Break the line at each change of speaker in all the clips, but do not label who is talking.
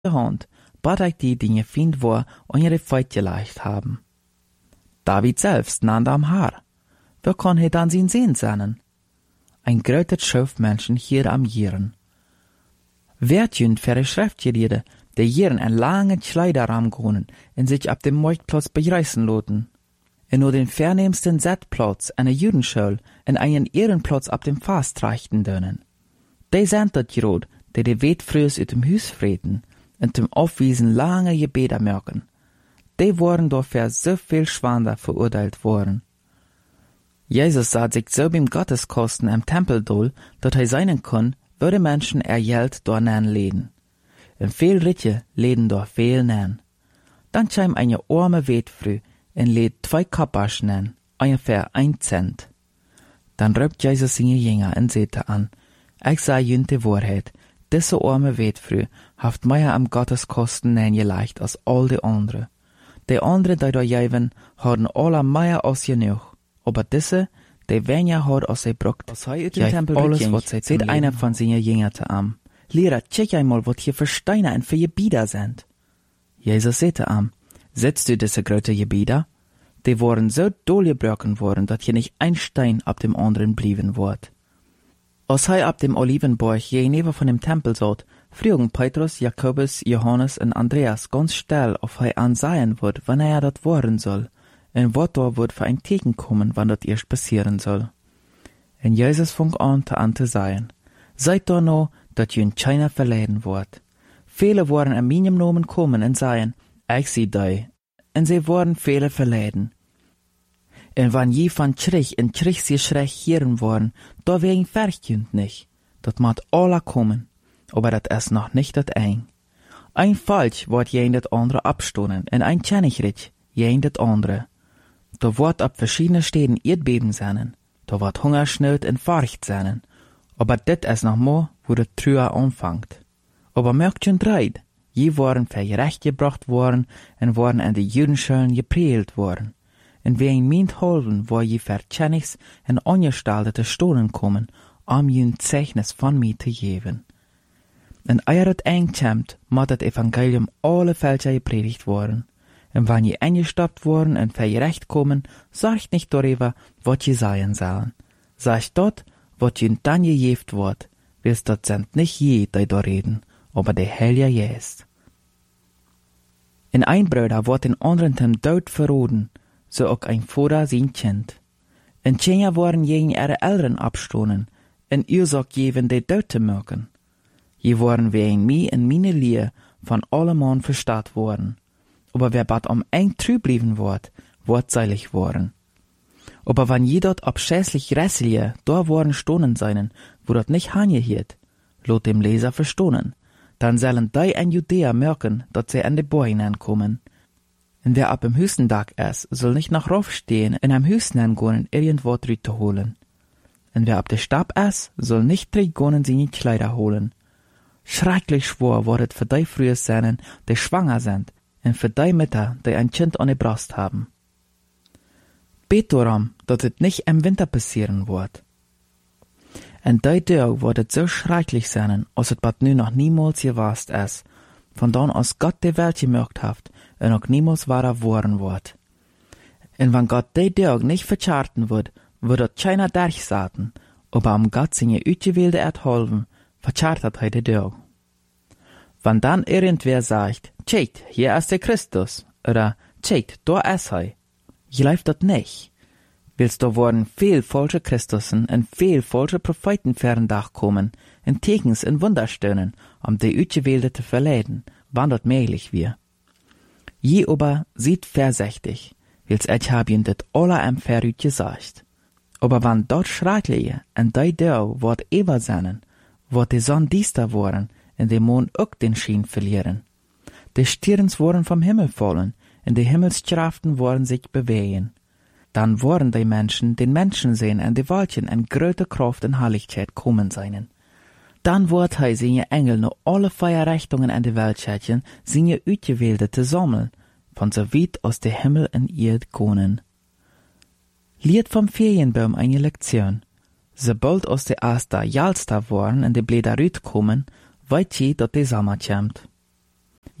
Hand, bat ich die je find war, und ihre Feit geleicht haben. David selbst nannte am Haar. Wer kann he dann sin Sehn sein? Ein grötet Schöfmenschen hier am Jieren. Wertjünd verre Schriftgelehrte, der Jieren ein langen Kleiderraum gonen und sich ab dem Marktplatz bereisen loten. In nur den vernehmsten Settplatz einer Judenschule in einen Ehrenplatz ab dem Fast trachten dönen. Die sind dat Jod, der de Wetfrüs ut dem Hüs freten und dem Aufwiesen lange Gebete merken. Die waren dafür so viel Schwander verurteilt worden. Jesus sah sich so beim Gotteskosten am Tempel dol, dat seinen kann, würde Menschen Geld dort nen leden. Und viel Ritje leden dort viel nen. Dann scheim eine arme Wetfrü und lädt 2 Kappasch nen, ungefähr 1 Cent. Dann röpt Jesus seine Jünger und sagte an, ich sag jünt die Wahrheit, diese arme Wetfrü haft mehr am Gotteskosten nen geleicht als all die andere. Die andere, die da jäven, haben alle mehr als genug. Aber diese, die weniger hat als sie bruckt, jäft alles, was sie seht einer von seinen Jüngern am. Lehrer, check einmal, was hier für Steine und für Gebieter sind. Jesus sagte am, setzt du diese große Gebieter? Die waren so doll gebrochen worden, dass hier nicht ein Stein ab dem anderen blieben wird. Als er ab dem Olivenberg gegenüber von dem Tempel saß, frügen Petrus, Jakobus, Johannes und Andreas ganz still, ob er ansehen wird, wann er dort worden soll, und was da wird für ein Teken kommen, wann das erst passieren soll. Und Jesus fing an zu sagen, seid da noch, dass jün keiner verleiden wird. Viele waren an meinem Namen kommen und sagen, ich sie dei, und sie wurden viele verleiden. Und wann je von Trich in Trich sie schreck hören worden, da wegen verjünd nicht. Dat macht alle kommen, aber dat ist noch nicht dat ein. Ein Falsch wird jen dat andere abstoßen, und ein Tschennigrit jen dat andere. Da wird ab verschiedene Städten Erdbeben sein, da wird Hungersnot und Furcht sein, aber dit ist noch mal, wo der Trüher anfängt. Aber merkt schon dreid, je waren vergerecht gebracht worden und waren in die Judenschulen gepredigt worden. Und wegen meint holden, wo je verkennigs en ongestaltete Stolen kommen, jün Zeichnis von mir zu geben. Und eer het eindkomt, moet het Evangelium alle Völker gepredigt worden. Und wenn je eingestoppt worden und vergerecht kommen, sorgt nicht darüber, was je sagen sollen. Sagt dort, was jün dann gejeft wird, willst dort sind nicht je, die da reden, aber der Heilige Geist. In ein Bruder wird den anderen zum Tod verroden, so auch ein Vater sein Kind. Und Kinder worden gegen ihre Eltern abstoßen, und Ursache geben, die Tod zu merken. Je waren wegen mir und meine Liebe von allemann verstaat worden. Aber wer bad eng trü blieben wird seilig worden. Aber wenn je dort abschäßlich Resselie da worden stonen seinen, wo dort nicht hangehiert, lot dem Leser verstohnen, dann sollen die in Judäa merken, dass sie an die Bäume ankommen. Und wer ab dem höchsten Tag ist, soll nicht nach rauf stehen, in am höchsten angehen, irgendwo drüt zu holen. Und wer ab der Stab ist, soll nicht drüt seine Kleider holen. Schrecklich schwor wordet für die frühe Seinen, die schwanger sind, und für die Mütter, die ein Kind an der Brust haben. Bet darum, dass es nicht im Winter passieren wird. Und die Tag wird so schrecklich sein, als es bald nu noch niemals gewast ist, von dann aus Gott die Welt gemerkt hat, und auch niemals wahrer worden wird. Und wenn Gott die Tag nicht vercharten wird dort keiner durchsaten, aber am Gott seine Utgewählte erholfen, verchartet er die Tag. Wenn dann irgendwer sagt, tscheit, hier ist der Christus, oder tschait, da ist er, gleibt das nicht. Willst du worden viel falsche Christussen und viel falsche Propheten fern Dach kommen, in Tekens und Wunderstönen, die Utgewählte zu verleiden, wann das möglich wir. Je aber sieht vorsichtig, wils ich hab ihn das alle am Verrüt gesagt. Aber wann dort schreckliche und die Tag wird eber sein, wird die Sonne diester worden und der Mond auch den Schein verlieren. Die Stirns worden vom Himmel fallen und die Himmelskraften worden sich bewegen. Dann worden die Menschen den Menschen sehen und die Waldchen in größter Kraft und Herrlichkeit kommen seinen. Dann wird er seine Engel nur alle Feierrichtungen an die Weltschätchen seine Utgewählte zu sammeln, von so weit aus der Himmel in Erd können. Lied vom Ferienbaum eine Lektion. Sobald aus der Aster Jalster worden und die Blätter rüt kommen, weit je, dass die Sommer kommt.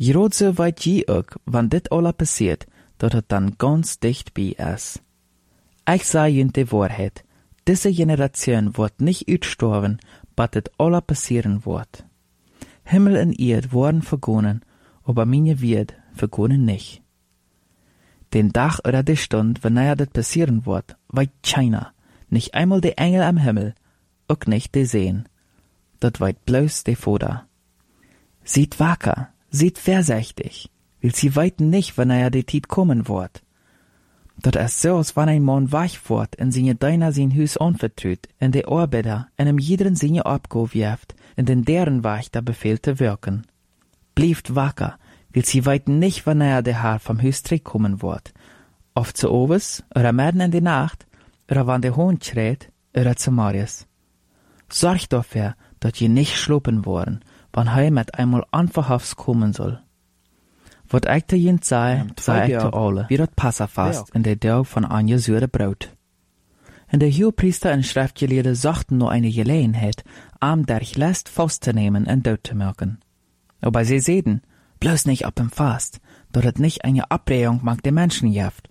Groot so weit je ook, wann dit alle passiert, dat het dan ganz dicht bij is. Ich sage Ihnen die Wahrheit, diese Generation wird nicht uitstorven, bat het alle passieren wird. Himmel und Erd worden vergonnen, aber meine Wert vergonnen nicht. Den Tag oder die Stund, wanneer dit passieren wird, weiß keiner, nicht einmal die Engel am Himmel, auch nicht die Seen. Dat weiß bloß der Vater. Seid wacker, seid vorsichtig, weil sie weiten nicht, wanneer die Zeit kommen wird. Dat is so, als wann ein Mann wach wird und seine Diener sein Haus anvertraut, und die Arbeiter in jederen seine Abgabe wirft, und in deren Wach der Befehl zu wirken. Bleibt wacker, weil sie weiten nicht, wanneer der Herr vom Haus zurückkommen wird. Oft zu Overs, oder mitten in die Nacht, oder wann der Hund schreit, oder zu Marius. Sorgt dafür, dass je nicht schlupen worden, wann er mit einmal unverhofft kommen soll. Wat ik te jent zei ik te alle, wie dat Passafast in der Dag von Anja Süre Brot. Und der Hohepriester und Schriftgelehrte suchten nur eine Gelegenheit, der Last festzunehmen und dort zu merken. Aber sie sehen, bloß nicht ab dem Fast, dort het nicht eine Abregung mag der Menschen jaft.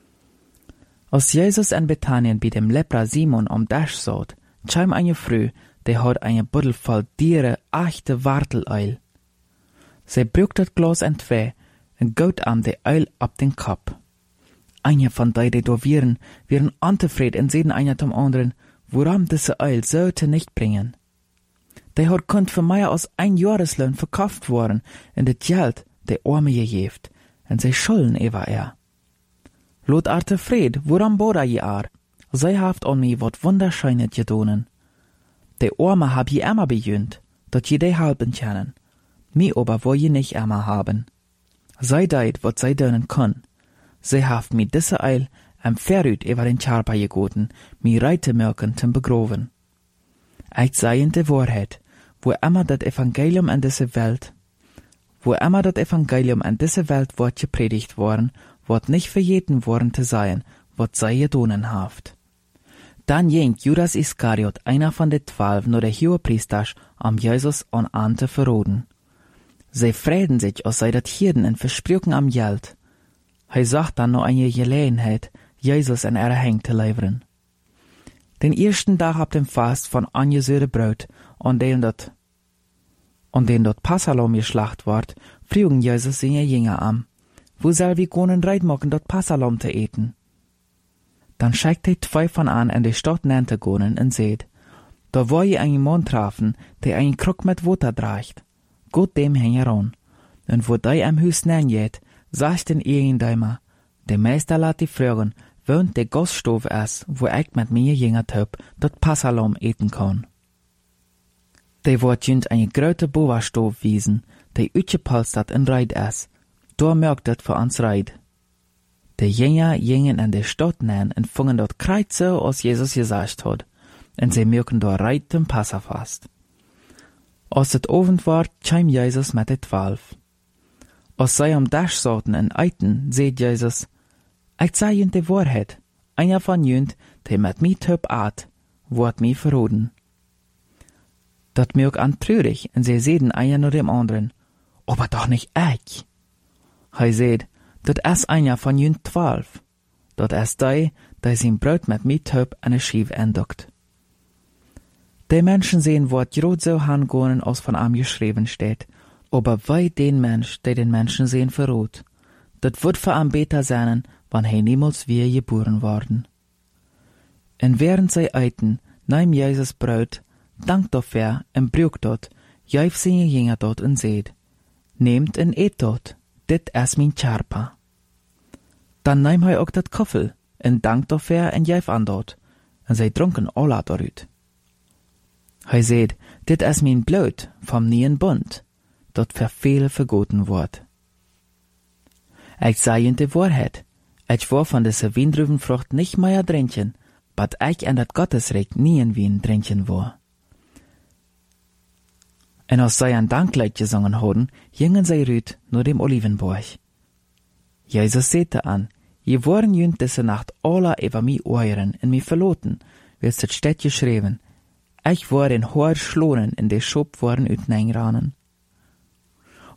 Als Jesus in Bethanien bei dem Lepra Simon am Dasch saht, kam eine Frau, die hat eine Buddel voll Diere, echte Warteleil. Sie brücht das Glas in zwei und gaut am de Eil ab den Kopf. Einer von die da wären unzufrieden und sehen einer zum anderen, warum diese Eil sollte nicht bringen. Der hat kund für mehr als ein Jahreslohn verkauft worden und das Geld der Arme gegeben und sie schulden über Lot arte Fred, warum boda je Sie haft an mir wat wunderschönes gedonen. Der Arme hab je immer bejönt, dat je de halben kennen. Mi aber wo je nicht immer haben. Sei deit, wat sei dönen kann. Sie haft mi diese Eil am Verrüt über den Charpa gegoten, mi reite merken zum begroven. Ich sei in de Wahrheit, wo immer dat Evangelium an diese Welt wird gepredigt worden, wird nicht für jeden worden zu sein, wat sei gedonen haft. Dann ging Judas Iskariot, einer von den 12, nur der Hohepriester, am Jesus an zu verroden. Sie freuen sich, als sei dat Hirden und versprüchen am Geld. Hij sagt dann noch eine Gelegenheit, Jesus in ihre Hände zu liefern. Den ersten Tag ab dem Fast von angesüßte Brot, an dem dort Passalom geschlacht ward, fragen Jesus seine Jünger an, wo soll wir können reit machen, dort Passalom zu eten? Dann schickt er 2 von an in die Stadt nannte gehen und seht, da wo ihr einen Mann trafen, der einen Krug mit Wasser trägt. Gut dem hängen ran. Und wo die am Haus nennt, sagt den Ehendeimer, der Meister lässt die fragen, wohnt der Gaststove ist, wo ich mit mir jünger hab, dort Passalom eten kann. Der wird jünd eine große Boa-Stove wiesen, der utgepolstert in Reit ist. Da merkt das für uns Reit. Die Jünger gingen in der Stadt nähen und fingen dort kreuz so, als Jesus gesagt hat, und sie merken dort Reit zum Passafast. Als het Abend war, kam Jesus mit den 12. Als sie am Dasch saßen und eiten, seht Jesus, ich sage Ihnen die Wahrheit, einer von Ihnen, der mit mir töp at, wird mir verroden. Dat merkt an traurig, und sie sehen einer nur dem anderen, aber doch nicht ich. Hij seht, dat ist einer von Ihnen 12. Dat ist der sein Brot mit mir töp an der Schief endockt. Die Menschen sehen, wat grad so hangehen, als von ihm geschrieben steht, aber wei den Mensch, der den Menschen sehen, verrot. Dat wird für ihn besser sein, wann er niemals wieder geboren worden. Und während sie eiten, nahm Jesus Brot, dankt dafür und brücht dort, jäuf seine Jünger dort und seht, nehmt und eet dort, dit ist mein Charpa. Dann nahm er auch dat Koffel, und dankt dafür und jäuf an dort, und sie trunken alle dort. Hij seht, dit is mein Blut vom neuen Bund, dat für viele vergoten wordt. Ich sage Ihnen die Wahrheit, ich war von dieser Windrübenfrucht nicht mehr trinken, but ich in dat Gottesreich nie in Wien trinken war. Und als sie ein Danklied gesungen hatten, gingen sie rüt nur dem Olivenberg. Jesus sagte an, je waren jünd diese Nacht alle über mich euren und mich verloten, wie es steht geschrieben, ich war in hoher Schlonen in der Schub waren utneingranen.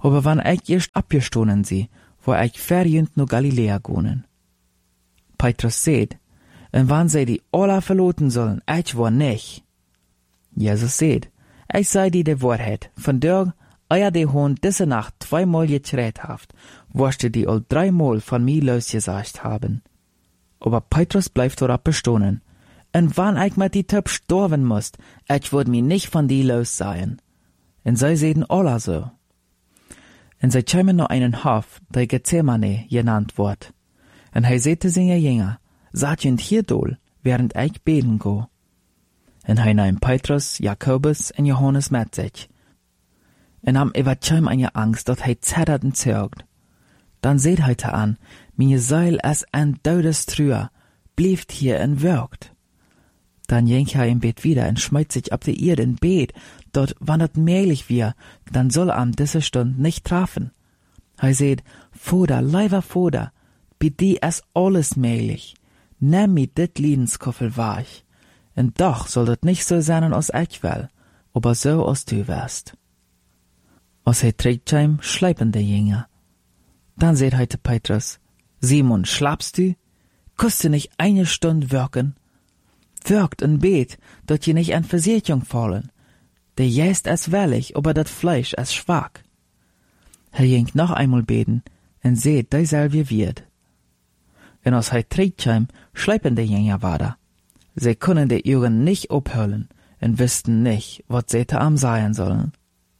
aber wann ich erst abgestohlen sie, wo ich verjünd no Galiläa gonen. Petrus seht, und wann sie die alle verloten sollen, ich war nicht. Jesus seht, ich sei die Wahrheit, von der euer die Hund diese Nacht 2-mal geträht haft, worschte die all 3-mal von mir losgesagt haben. Aber Petrus bleibt dort bestohlen, und wann ich mit die Töpf sterben musst, ich würd mi nicht von die los sein. Und sie sehen alle so. Und sie kämen noch einen Hof, der Gethsemane genannt wird. Und er sagte seine Jünger, seid jünd hier dol, während ich beten go. Und er nahm Petrus, Jakobus und Johannes mit sich. Und am überkäm eine Angst, dass er zettert und zögt. Dann seht heute an, meine Seil es ein Todes Trüher, blieft hier und wirkt. Dann ging er im Bett wieder und schmeißt sich ab die Erde in Bett, dort wann het möglich wir, dann soll am diese Stund nicht treffen. Er seht, Vater, leider Vater, bei dir es alles möglich. Nimm mi dit Liedenskoffel weich. Und doch soll das nicht so sein, als ich will, aber so, als du wärst. Als er trägt heim, schleipen die Jünger. Dann seht heute Petrus, Simon, schlafst du? Kannst du nicht eine Stunde wirken? Wirkt und bet, dort je nicht in Versicherung fallen. Der jäst es wellig, aber das Fleisch es schwach. Er ging noch einmal beten, und seht, derselbe wird. Und als er trägt heim, schleipen die Jünger weiter. Sie können die Augen nicht abhüllen und wüssten nicht, was sie da am sein sollen.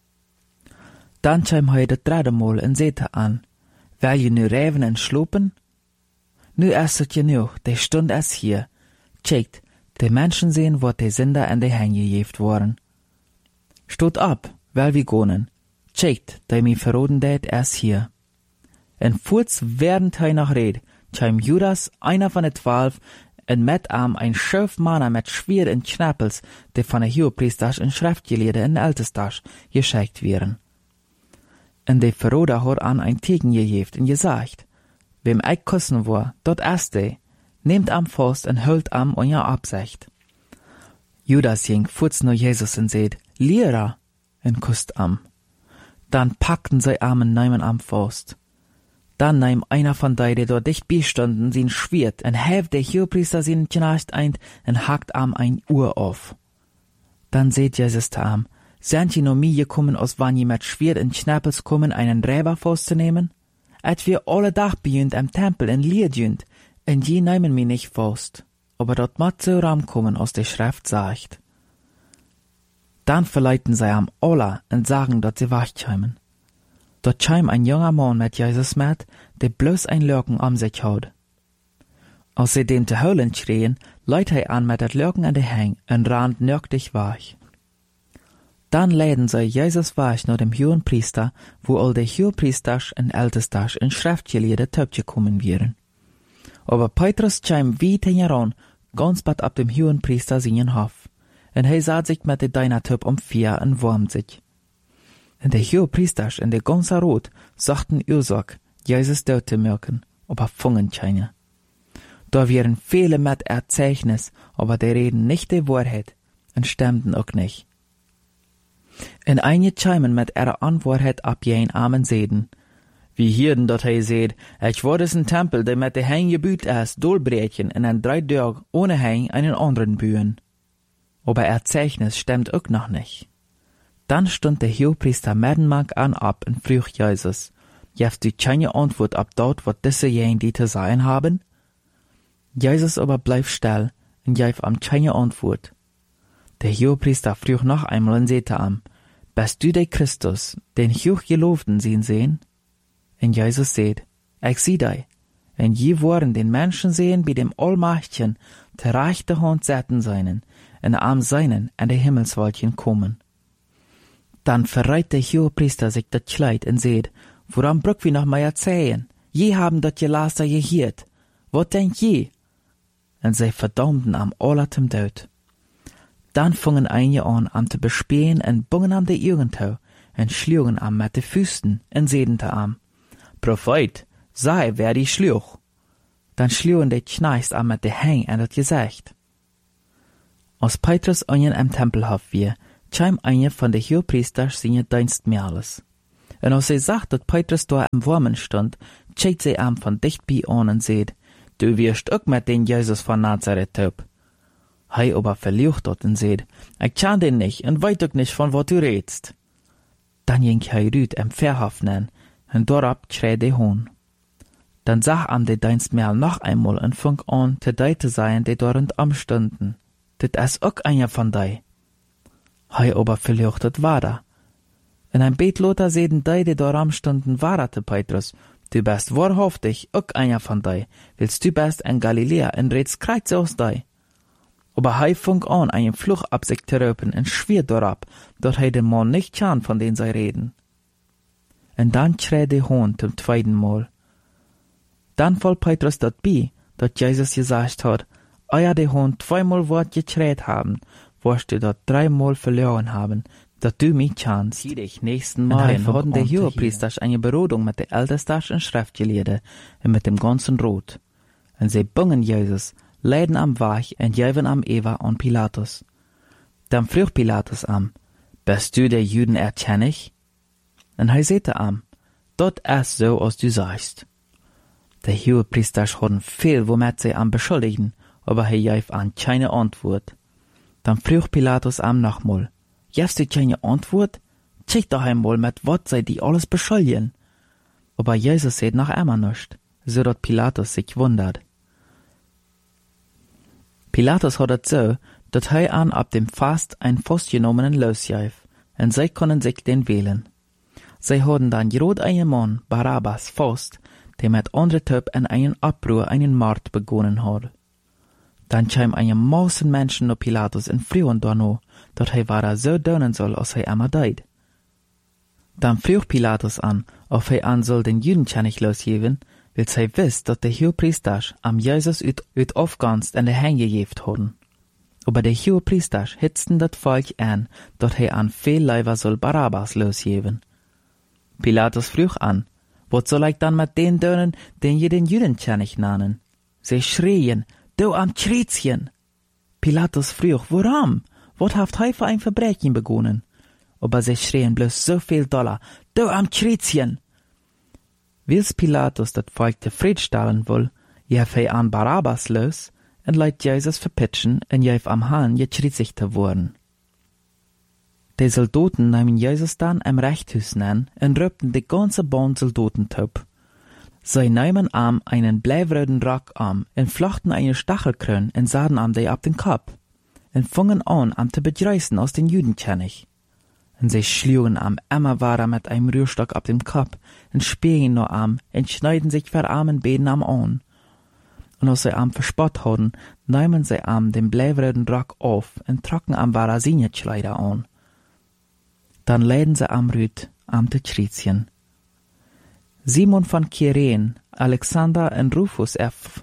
Dann kam er das 3. Mal und sagte an, will je nu reven und schlupen? Nu ist es genug, die Stunde ist hier. Checkt, die Menschen sehen, was die Sünder an die Hänge gejeft worden. Stut ab, weil wir gonen. Checkt, die mi verroden det ist hier. Und kurz während er noch red, kam Judas, einer von den 12, und mit ihm ein schöf Manner mit Schwert und Knäppels, die von der Hohepriesters und Schriftgelehrten in Ältesters geschickt wären. Und der Verroder hat an ein Tegen gejeft und gesagt, wem ich kussen war, dort ist der, nehmt am Faust und hüllt am euer Absicht. Judas ging kurz nur Jesus und seht, Lehrer, und kusst am. Dann packten sie Armen neimen am Faust. Dann nahm einer von denen, die dort dicht bestunden, sein Schwert und hebt der Hohepriester seinen Knecht ein und hackt am ein Uhr auf. Dann seht Jesus am, sind die noch mir gekommen, als wann je mit Schwert und Knäppels kommen, einen Räber festzunehmen? Et wir alle Tag bejünd am Tempel in Liedjünd, und je nehmen mich nicht fest, aber dort mat so rankommen, als die Schrift sagt. Dann verleiten sie am alle und sagen, dass sie wachkämen. Dort kam ein junger Mann mit Jesus mit, der bloß ein Lürken am sich hat. Als sie dem zu holen schrien, leit er an mit dat Lürken an die Hang und rannt nördlich weich. Dann leiden sie Jesus weich nach dem Hohenpriester, wo all die Hohenpriesters und Ältesters und Schriftgelehrte töpfgekommen wären. Aber Petrus kam weit heran, ganz bald ab dem Hohenpriester seinen Hof, und er sah sich mit der Deinertöp umvier und wärmt sich. Und die Hohenpriesters und der ganze Rot sagten Ursache, Jesus dort zu merken, aber fungen keine. Da wären viele mit Erzeichnis, aber die reden nicht die Wahrheit und stimmten auch nicht. Und einige kämen mit ihrer Antwort ab jen Amen seden. Wie hierden dort er seht, ich war es ein Tempel, der mit der Hein gebüht ist, dolbrechen und an 3 Tag ohne Hein einen anderen bühen. Aber Erzeichnis stimmt auch noch nicht. Dann stund der Hohepriester Medenmark an ab und frug Jesus, jefst du keine Antwort ab dort, wat diese jen die zu sein haben? Jesus aber bleib still und gab am keine Antwort. Der Hohepriester frug noch einmal und sagte am, bist du der Christus, den Hochgelobten sehen? Und Jesus seht, ich sieh dich, und je wollen den Menschen sehen, bei dem Allmächtigen, der rechte Hand setzen seinen, und am seinen an die Himmelswolken kommen. Dann verreit der Hohepriester sich das Kleid und seht, woran brück wir noch mal erzählen? Je haben dat Gelaster gehört. Wat denkt je? Und sie verdammten am allertem Tod. Dann fingen einige an, am zu bespähen und bungen am die Augen zu, und schlugen am mit de Füßen und sedenten am. Prophet, sei wer die schluch. Dann schlugen die Kneist am mit de Hang an das Gesicht. Als Petrus einen am Tempelhof wir, kam eine von de Hohepriesters seine Dienstmädels. En als sie sagt, dat Petrus da am Wormen stond, tscheit sie am von dicht bei an und seht, du wirst ook met den Jesus von Nazareth töp. Hei aber verliucht dort und seht, ich kann den nicht und weit ook nicht von wat du redst. Dann ging hei rüt am Verhof nen, und dorab schrei de Hohn. Dann sag am de Dienstmerl noch einmal und fang an, te dei zu sein, die dort amstunden. Dit is ook einer von dei. Hei aber verliuchtet war da. In ein Betloter sehen dei, die dort amstunden, warate Petrus, du bist wahrhaftig ook einer von dei, willst du bist in Galiläa und redst kreuz aus dei. Aber hei fang an, einen Fluch ab sich zu röpen und schwier dorab, dort hei den Mann nicht kann, von den sie reden. Und dann schrei de Hohn zum zweiten Mal. Dann fall Petrus dort bei, dort Jesus gesagt hat, euer de Hohn zweimal Wort geschreit haben, wirst du dort 3 Mal verloren haben, dat du mich kannst. Hier dich nächsten Mal hatten die Hohepriester eine Berodung mit der Ältesten und Schriftgelehrten und mit dem ganzen Rot. Und sie bungen Jesus, leiden am Wach und jäven am Eva und Pilatus. Dann frug Pilatus am, bist du der Juden erkennig? Und er sagte am, dort ist so, als du sagst. Die Hohepriester hatten viel, womit sie am beschuldigen, aber er gab an keine Antwort. Dann frug Pilatus am nochmal, gibst du keine Antwort? Check doch einmal, mit wat sei die alles beschuldigen. Aber Jesus sagt noch immer nicht, so dass Pilatus sich wundert. Pilatus hat es so, dass er an ab dem Fast ein festgenommenen losgab, und sie können sich den wählen. Sie haben dann gerot einen Mann, Barabbas, fast, der mit anderen Typ in einen Abbruch einen Mord begonnen hat. Dann kam eine Massen Menschen auf Pilatus in Frühen danach, dass er war so dönen soll, als er immer deid. Dann frug Pilatus an, ob er an soll den Judenkönig losgeben, weil sie wisst, dass der Hohepriester am Jesus ut aufganst in der Hänge gegeben haben. Aber der Hohepriester hitzten das Volk an, dass er an viel Leiber soll Barabbas losgeben. Pilatus frug an, was soll ich dann mit den dönen, den je den Judenkönig nannen? Sie schrien, du am Kreuzchen! Pilatus frug, warum? Was haft er für ein Verbrechen begonnen? Aber sie schrien bloß so viel doller, du am Kreuzchen! Wils Pilatus dat Volk zufriedenstellen will, jef er an Barabbas los und leit Jesus verpitschen und jef am Hahn gekreuzigt worden. Die Soldaten nahmen Jesus dann im Rechtshus an und röpten die ganze Bahn Soldaten top. Sie nahmen am einen bleiwröden Rock am und flochten eine Stachelkrone und sahen am die ab den Kopf und fingen an, am zu begreißen aus den Judenkönig. Und sie schlugen am immer weiter mit einem Rührstock ab dem Kopf und spähen noch am und schneiden sich für armen Beden am an. Und als sie am verspott hatten, nahmen sie am den bleiwröden Rock auf und trocken am weiter seine Kleider an. Dann leiden sie am Rüt, am te Kreuzchen. Simon von Kyrene, Alexander und Rufus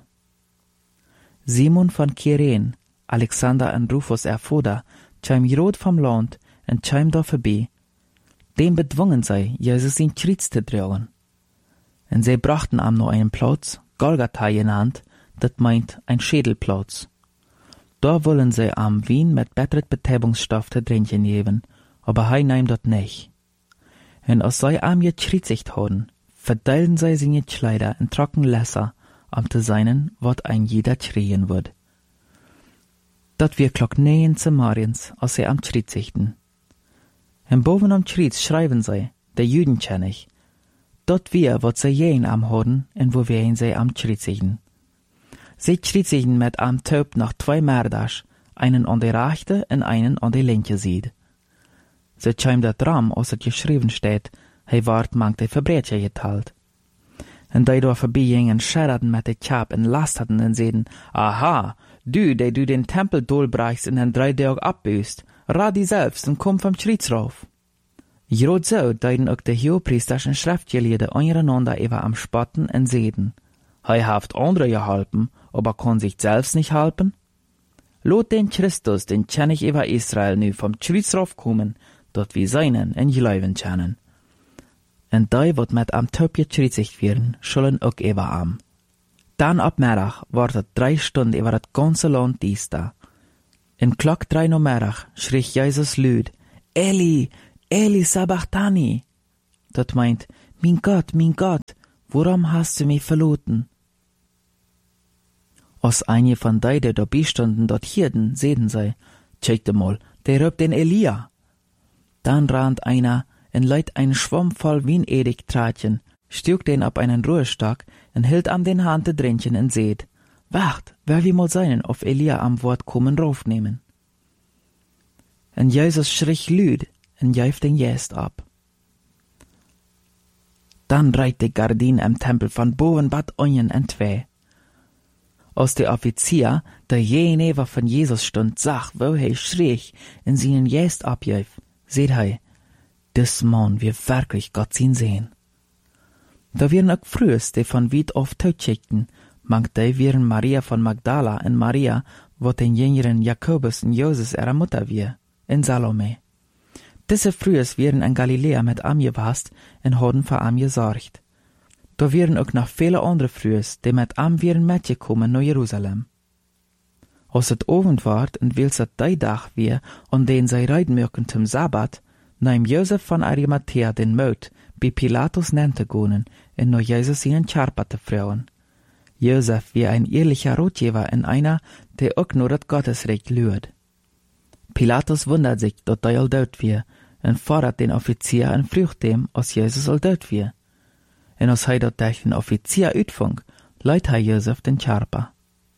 erfuder, cham Jerod vom Land und cham da vorbei. Dem bedwungen sie, Jesus in Kreuz zu tragen. Und sie brachten am noch einen Platz, Golgatha genannt, dat meint ein Schädelplatz. Da wollen sie am Wien mit betteret Betäubungsstoff zu trinken geben, aber hei nahm dat nicht. Und als sie am gekreuzigt haben, verteilten sie seine Kleider in trocken Lässer, am zu seinen, wat ein jeder schreien wird. Dat wir klock 9 Morgens, als sie am kreuzigten. Und boven am Kreuz schreiben sie, der Judenkönig, dat wir, wat sie jen am haben, und wo wir ihn sie am kreuzigten. Sie kreuzigten mit am Töp noch 2 Mörder, einen an der rechte und einen an der linke Seite. So kam dat Ram, als es geschrieben steht, hij ward mank de Verbrecher geteilt. Und die da vorbeigingen, scherrten mit de Kap und lasterten und sehen, aha, du, der du den Tempel dolbrachst in den 3 Tagen abbüßt, rad die selbst und komm vom Kreuz rauf. Grad so deuten auch die Hohepriester und Schriftgelehrten untereinander über am Spotten und sehen, hij haft andere geholpen, aber kann sich selbst nicht helfen? Lot den Christus, den König über Israel, nu vom Kreuz raufkommen, dort wir seinen in Glauben kennen. Und die, wat mit am Töp gekreuzigt werden, sollen auch über am. Dann ab Mittag ward het 3 Stunden über das ganze Land düster. In Glock 3 Mittag schrie Jesus laut, Eli, Eli sabachthani. dat meint, mein Gott, warum hast du mich verloren? Als einige von die dabei standen, dort hierden, sehen sie, checkte mal, der rübt den Elia. Dann rannt einer und leiht einen Schwamm voll Wien-Edik-Tratchen, stieg den ab einen Ruhestock und hielt am den Hand drinchen und seht, wacht, wer wie mal seinen auf Elia am Wort kommen raufnehmen. Und Jesus schrie lüd und jäuft den Jäst ab. Dann reit die Gardine im Tempel von boven bad onjen en zwei. Als der Offizier, der jenever von Jesus stund, sah, wo schrie in seinen Jäst abjäuf, seht des Mann wir wirklich Gott sehen. Da wären auch frühest, die von weit auf Tod schickten, manch die wären Maria von Magdala und Maria, wo den jüngeren Jakobus und Joses ihre Mutter wir, in Salome. Diese frühest wären in Galiläa mit am gewast und hadden für am gesorgt. Da wären auch noch viele andere frühest, die mit am wären mitgekommen nach Jerusalem. Als het Abend ward und wils het die Tag wir, an den sie reiten möchten zum Sabbat, nahm Josef von Arimathea den Mut, bei Pilatus nannte gonen, und nach Jesus ihnen Charpa te frauen. Josef wie ein ehrlicher Ratgeber und einer, der auch nur das Gottesrecht lüht. Pilatus wundert sich, dass er all dort wir, und fordert den Offizier und fragt dem, als Jesus all dort wir. Und als dort den Offizier uitfunk, leiht Josef den Charpa.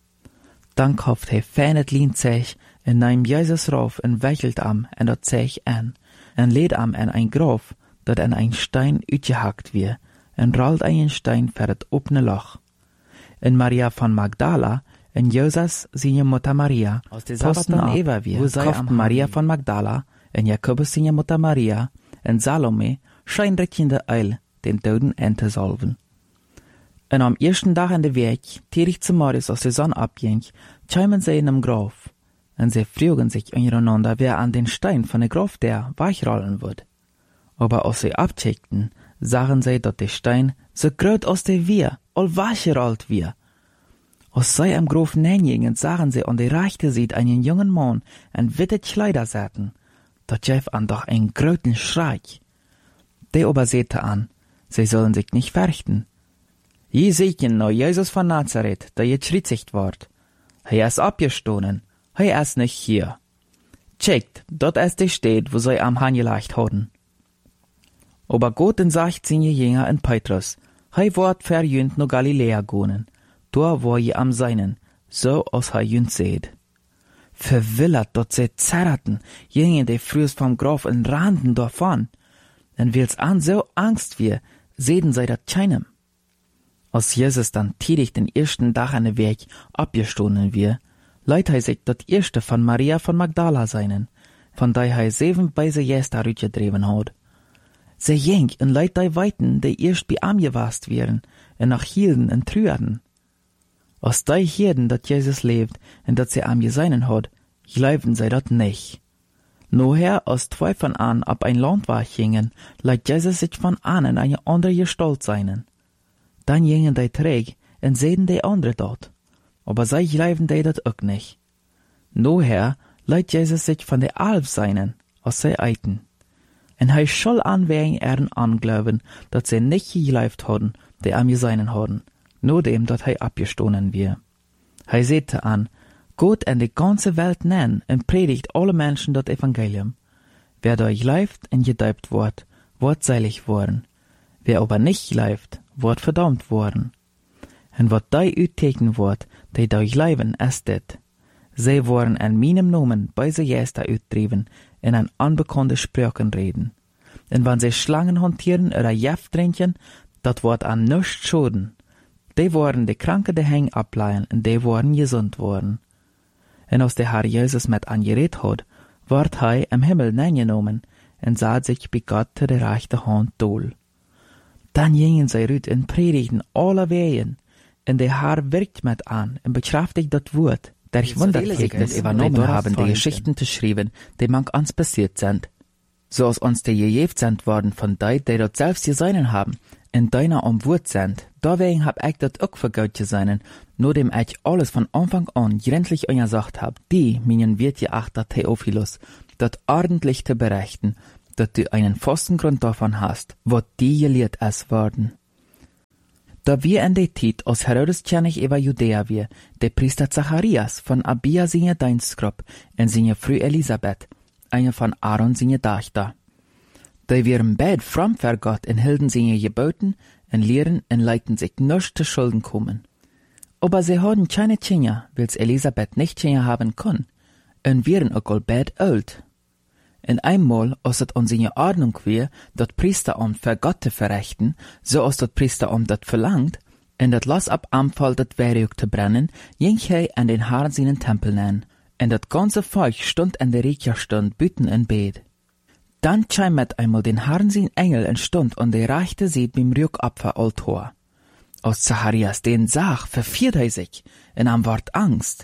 Dann kauft fein Lien Zech und nahm Jesus rauf und wechelt am en dat Zech an, und lädt am en ein Graf, dat an ein Stein uitgehackt wir, und rollt einen Stein für het opne Loch. Und Maria von Magdala, und Joses seine Mutter Maria, posten an Eva wir, kauften Maria von Magdala, und Jakobus seine Mutter Maria, und Salome, scheinreckende Eil, den Toten Ente salven. Und am ersten Tag an der Weg, tierig zum Morgens aus der Sonne abging, kämen sie in einem Graf. Und sie fragen sich untereinander, wer an den Stein von der Graf der weichrollen wird. Aber als sie abcheckten, sahen sie, dass der Stein so groß aus der wir, all wachgerollt wir. Als sie am Graf nähingen, sahen sie an der rechten Seite einen jungen Mann in witte Kleider satten. Da gab an doch einen großen Schrei. Der aber sehte an, sie sollen sich nicht fürchten. Je sehen noch Jesus von Nazareth, der gekreuzigt ward. Er ist abgestoßen, er ist nicht hier. Checkt, dort ist der steht, wo sie am Hahn gelegt hatten. Aber Gott und sagt seine Jünger in Petrus, ward verjünt no Galiläa gonen, da wo je am seinen, so als jünt seht. Verwillert dort sie zerrten, jingen die frühst vom Graf und rannten davon. Und wils an so Angst wir, sehen sie dat keinem. Als Jesus dann tätig den ersten Tag an der Weg abgestoßen wir, leiht sich dat erste von Maria von Magdala seinen, von der 7 Beise Jäster rütgedreven hat. Sie jeng und leiht weiten, die erst bei am gewast wären, und nach hielden und trüerden. Als die hierden, dat Jesus lebt und dat sie am geseinen hat, glauben sie dat nicht. Noher, als 2 von an ab ein Land war gingen, leiht Jesus sich von an in eine andere Gestalt seinen. Dann gingen die träg und sehen die andere dort. Aber sie glauben die dat auch nicht. Noher leiht Jesus sich von der Alf seinen, als sie eiten. Und soll anwägen ihren anglauben, dat sie nicht geglaubt hadden, die am seinen hadden, nur dem, dat abgestoßen wir. Sehte an, Gott in die ganze Welt nennen und predigt alle Menschen das Evangelium. Wer da glaubt und gedeibt wird selig worden. Wer aber nicht glaubt, wird verdammt worden. Und wat die uitteken wordt, die da glauben, ist dit. Sie worden an meinem Namen bei sie Jäster uitdreven in an unbekannte Sprachen reden. Und wenn sie Schlangen hantieren oder Jeft trinken, dat wird an nichts schaden. Die worden die Kranke de Heng ableihen und die worden gesund worden. Und als der Herr Jesus mit angeredet hat, ward im Himmel neingenommen und sah sich bei Gott zu der rechten Hand dohl. Dann gingen sie rüt und predigten alle Wehen, und der Herr wirkt mit an und bekraftigt das Wort, der ich wundertäglich übernommen haben, die Geschichten zu schreiben, die man uns passiert sind. So als uns die gejeft sind worden von die dort selbst geseinen haben, in deiner am Wort sind, deswegen hab ich das auch für Gott geseinen, nur dem ich alles von Anfang an gründlich gesagt hab, die meinen wird geachtet Theophilus, das ordentlich zu berichten, dass du einen festen Grund davon hast, wat die gelehrt es worden. Da wir in der Zeit aus Herodes König über Judäa wir, der Priester Zacharias von Abia seine Dienstgruppe und seine Frau Elisabeth, eine von Aaron seine Tochter. Die wären beid fromm für Gott und hielten seine Geboten und Lehren und leiten sich nicht zu Schulden kommen. Aber sie hatten keine Kinder, weil's Elisabeth nicht Kinder haben kann, und wären auch beid alt. Und einmal, als es an seine Ordnung war, das Priesteramt für Gott zu verrichten, so als das Priesteramt das verlangt, und das Lass ab Anfall das Werk zu brennen, ging er an den Herrn seinen Tempel nennen, und das ganze Volk stund in der Rekiastunde büten in Bett. Dann kam mit einmal den Herrn sein Engel und stund und der reichte sie beim Rückopferaltar. Als Zacharias den sah, verfiert er sich, und am ward Angst.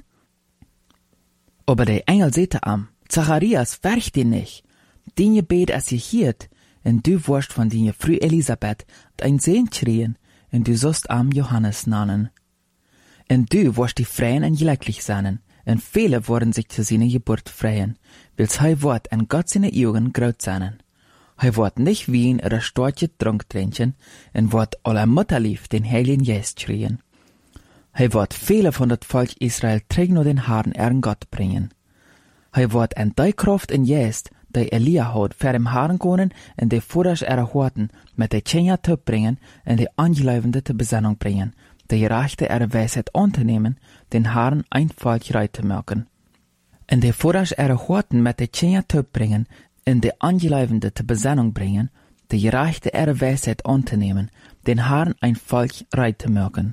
Aber der Engel sagte am, Zacharias, fürcht dich nicht. Dein Gebet ist gehört, und du wirst von deiner Frau Elisabeth ein Sohn kriegen, und du sollst am Johannes nennen. Und du wirst die freien und glücklich sein, und viele werden sich zu seiner Geburt freuen, weil's er wird in Gott seine Augen groß sein. Er wird nicht Wein oder starke Trunk trinken, und wird aller Mutterlieb den Heiligen Geist kriegen. Er wird viele von das Volk Israel trägen nur den Herrn ihren Gott bringen. Er wird in die Kraft und Geist, die Elia hat, für den Herrn gehen und die Vordersch ihrer Horten mit der Kinder zu bringen und die Angeleibende zur Besinnung bringen, die Gerechte ihre Weisheit anzunehmen, den Herrn ein Volk reich zu machen. Und die Vordersch ihrer Horten mit der Kinder zu bringen und die Angeleibende zur Besinnung bringen, die Gerechte ihre Weisheit anzunehmen, den Herrn ein Volk reich zu machen.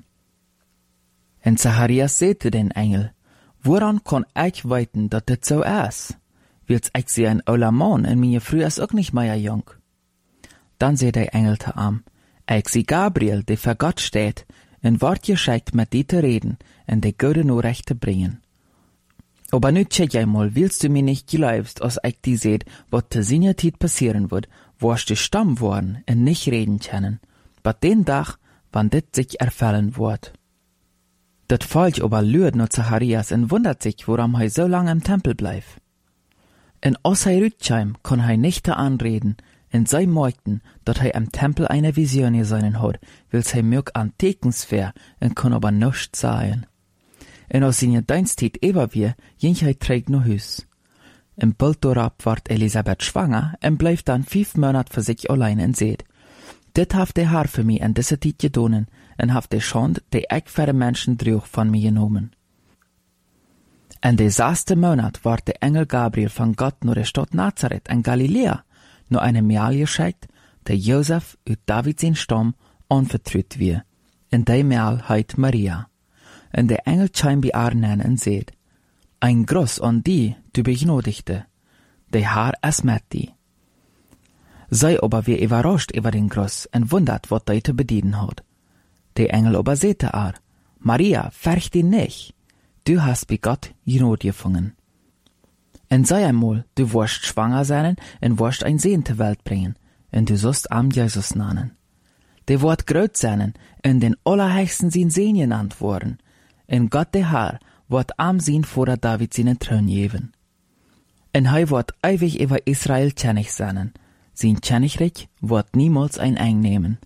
Und Zacharias sagte den Engel, woran kann ich weiten, dass das so ist? Weil's ich sehe ein alter Mann, und meine Frau ist auch nicht mehr jung. Dann sagt der Engel zu ihm, ich sehe Gabriel, der für Gott steht, und wird geschickt, mit dir zu reden, und die gute Nachricht zu bringen. Aber nu check einmal, willst du mir nicht glaubst, als ich dir seht, was zu seiner Zeit passieren wird, wirst du stumm worden und nicht reden können, bei den Tag, wann dit sich erfüllen wird. Das Volk aber lürt nur Zacharias und wundert sich, warum er so lange im Tempel bleibt. Und als er rückkam, kann er nicht anreden, und sie merkten, dass er im Tempel eine Vision gesehen hat, weil er mög an Tekensfair und kann aber nichts sagen. Und als seine Dienstzeit über wir, ging er trägt nach Hus. Im bald darauf ward Elisabeth schwanger und bleibt dann 5 Monate für sich allein und seht, dit haft der Herr für mich in dieser Zeit gedonen, und haft der Schande, die ich für die Menschen trug, von mir genommen. In der 6. Monat ward der Engel Gabriel von Gott nur der Stadt Nazareth in Galiläa, nur eine Mähl geschickt, der Josef uit David sein Stamm anvertraut wir. In der Mähl heit Maria. Und der Engel kam bei Arnen und seht, ein Gruß an die, du Begnadigte, der Herr ist mit dir. Sei aber wie überrascht über den Gruß und wundert, was er zu bedienen hat. Der Engel aber sagte Maria, fürcht dich nicht, du hast bei Gott Gnade gefunden. Und sei einmal, du wirst schwanger sein und wirst ein Sohn zur Welt bringen, und du sollst am Jesus nennen. Der wird groß sein und den Allerhöchsten sein Sohn genannt worden, und Gott der Herr wird am sein vor David seinen Thron geben. Und er wird ewig über Israel König sein, sein Königreich wird niemals ein Ende nehmen.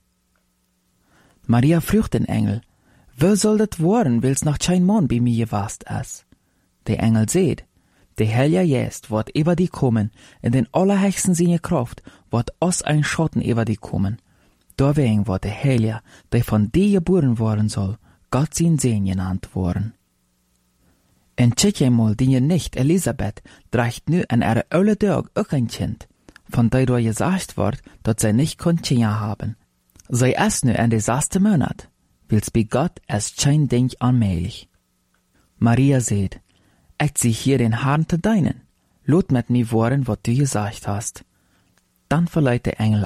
Maria frug den Engel, wo soll das werden, weil's noch kein Mann bei mir gewast ist? Der Engel seht, der Heilige Geist wird über die kommen, in den Allerhöchsten seine Kraft wird aus ein Schatten über die kommen. Deswegen wird der Heilige, der von dir geboren worden soll, Gott sein Sohn genannt worden. Und check einmal, die nicht Elisabeth trägt nu an ihre alle Tag auch ein Kind, von der du gesagt wird, dass sie nicht Kinder haben. Sie ist nu in der 6. Monat, weil's bei Gott ist kein Ding allmählich. Maria sagt, ich zieh hier den Herrn zu deinen, lot mit mir worden, was du gesagt hast. Dann verleiht der Engel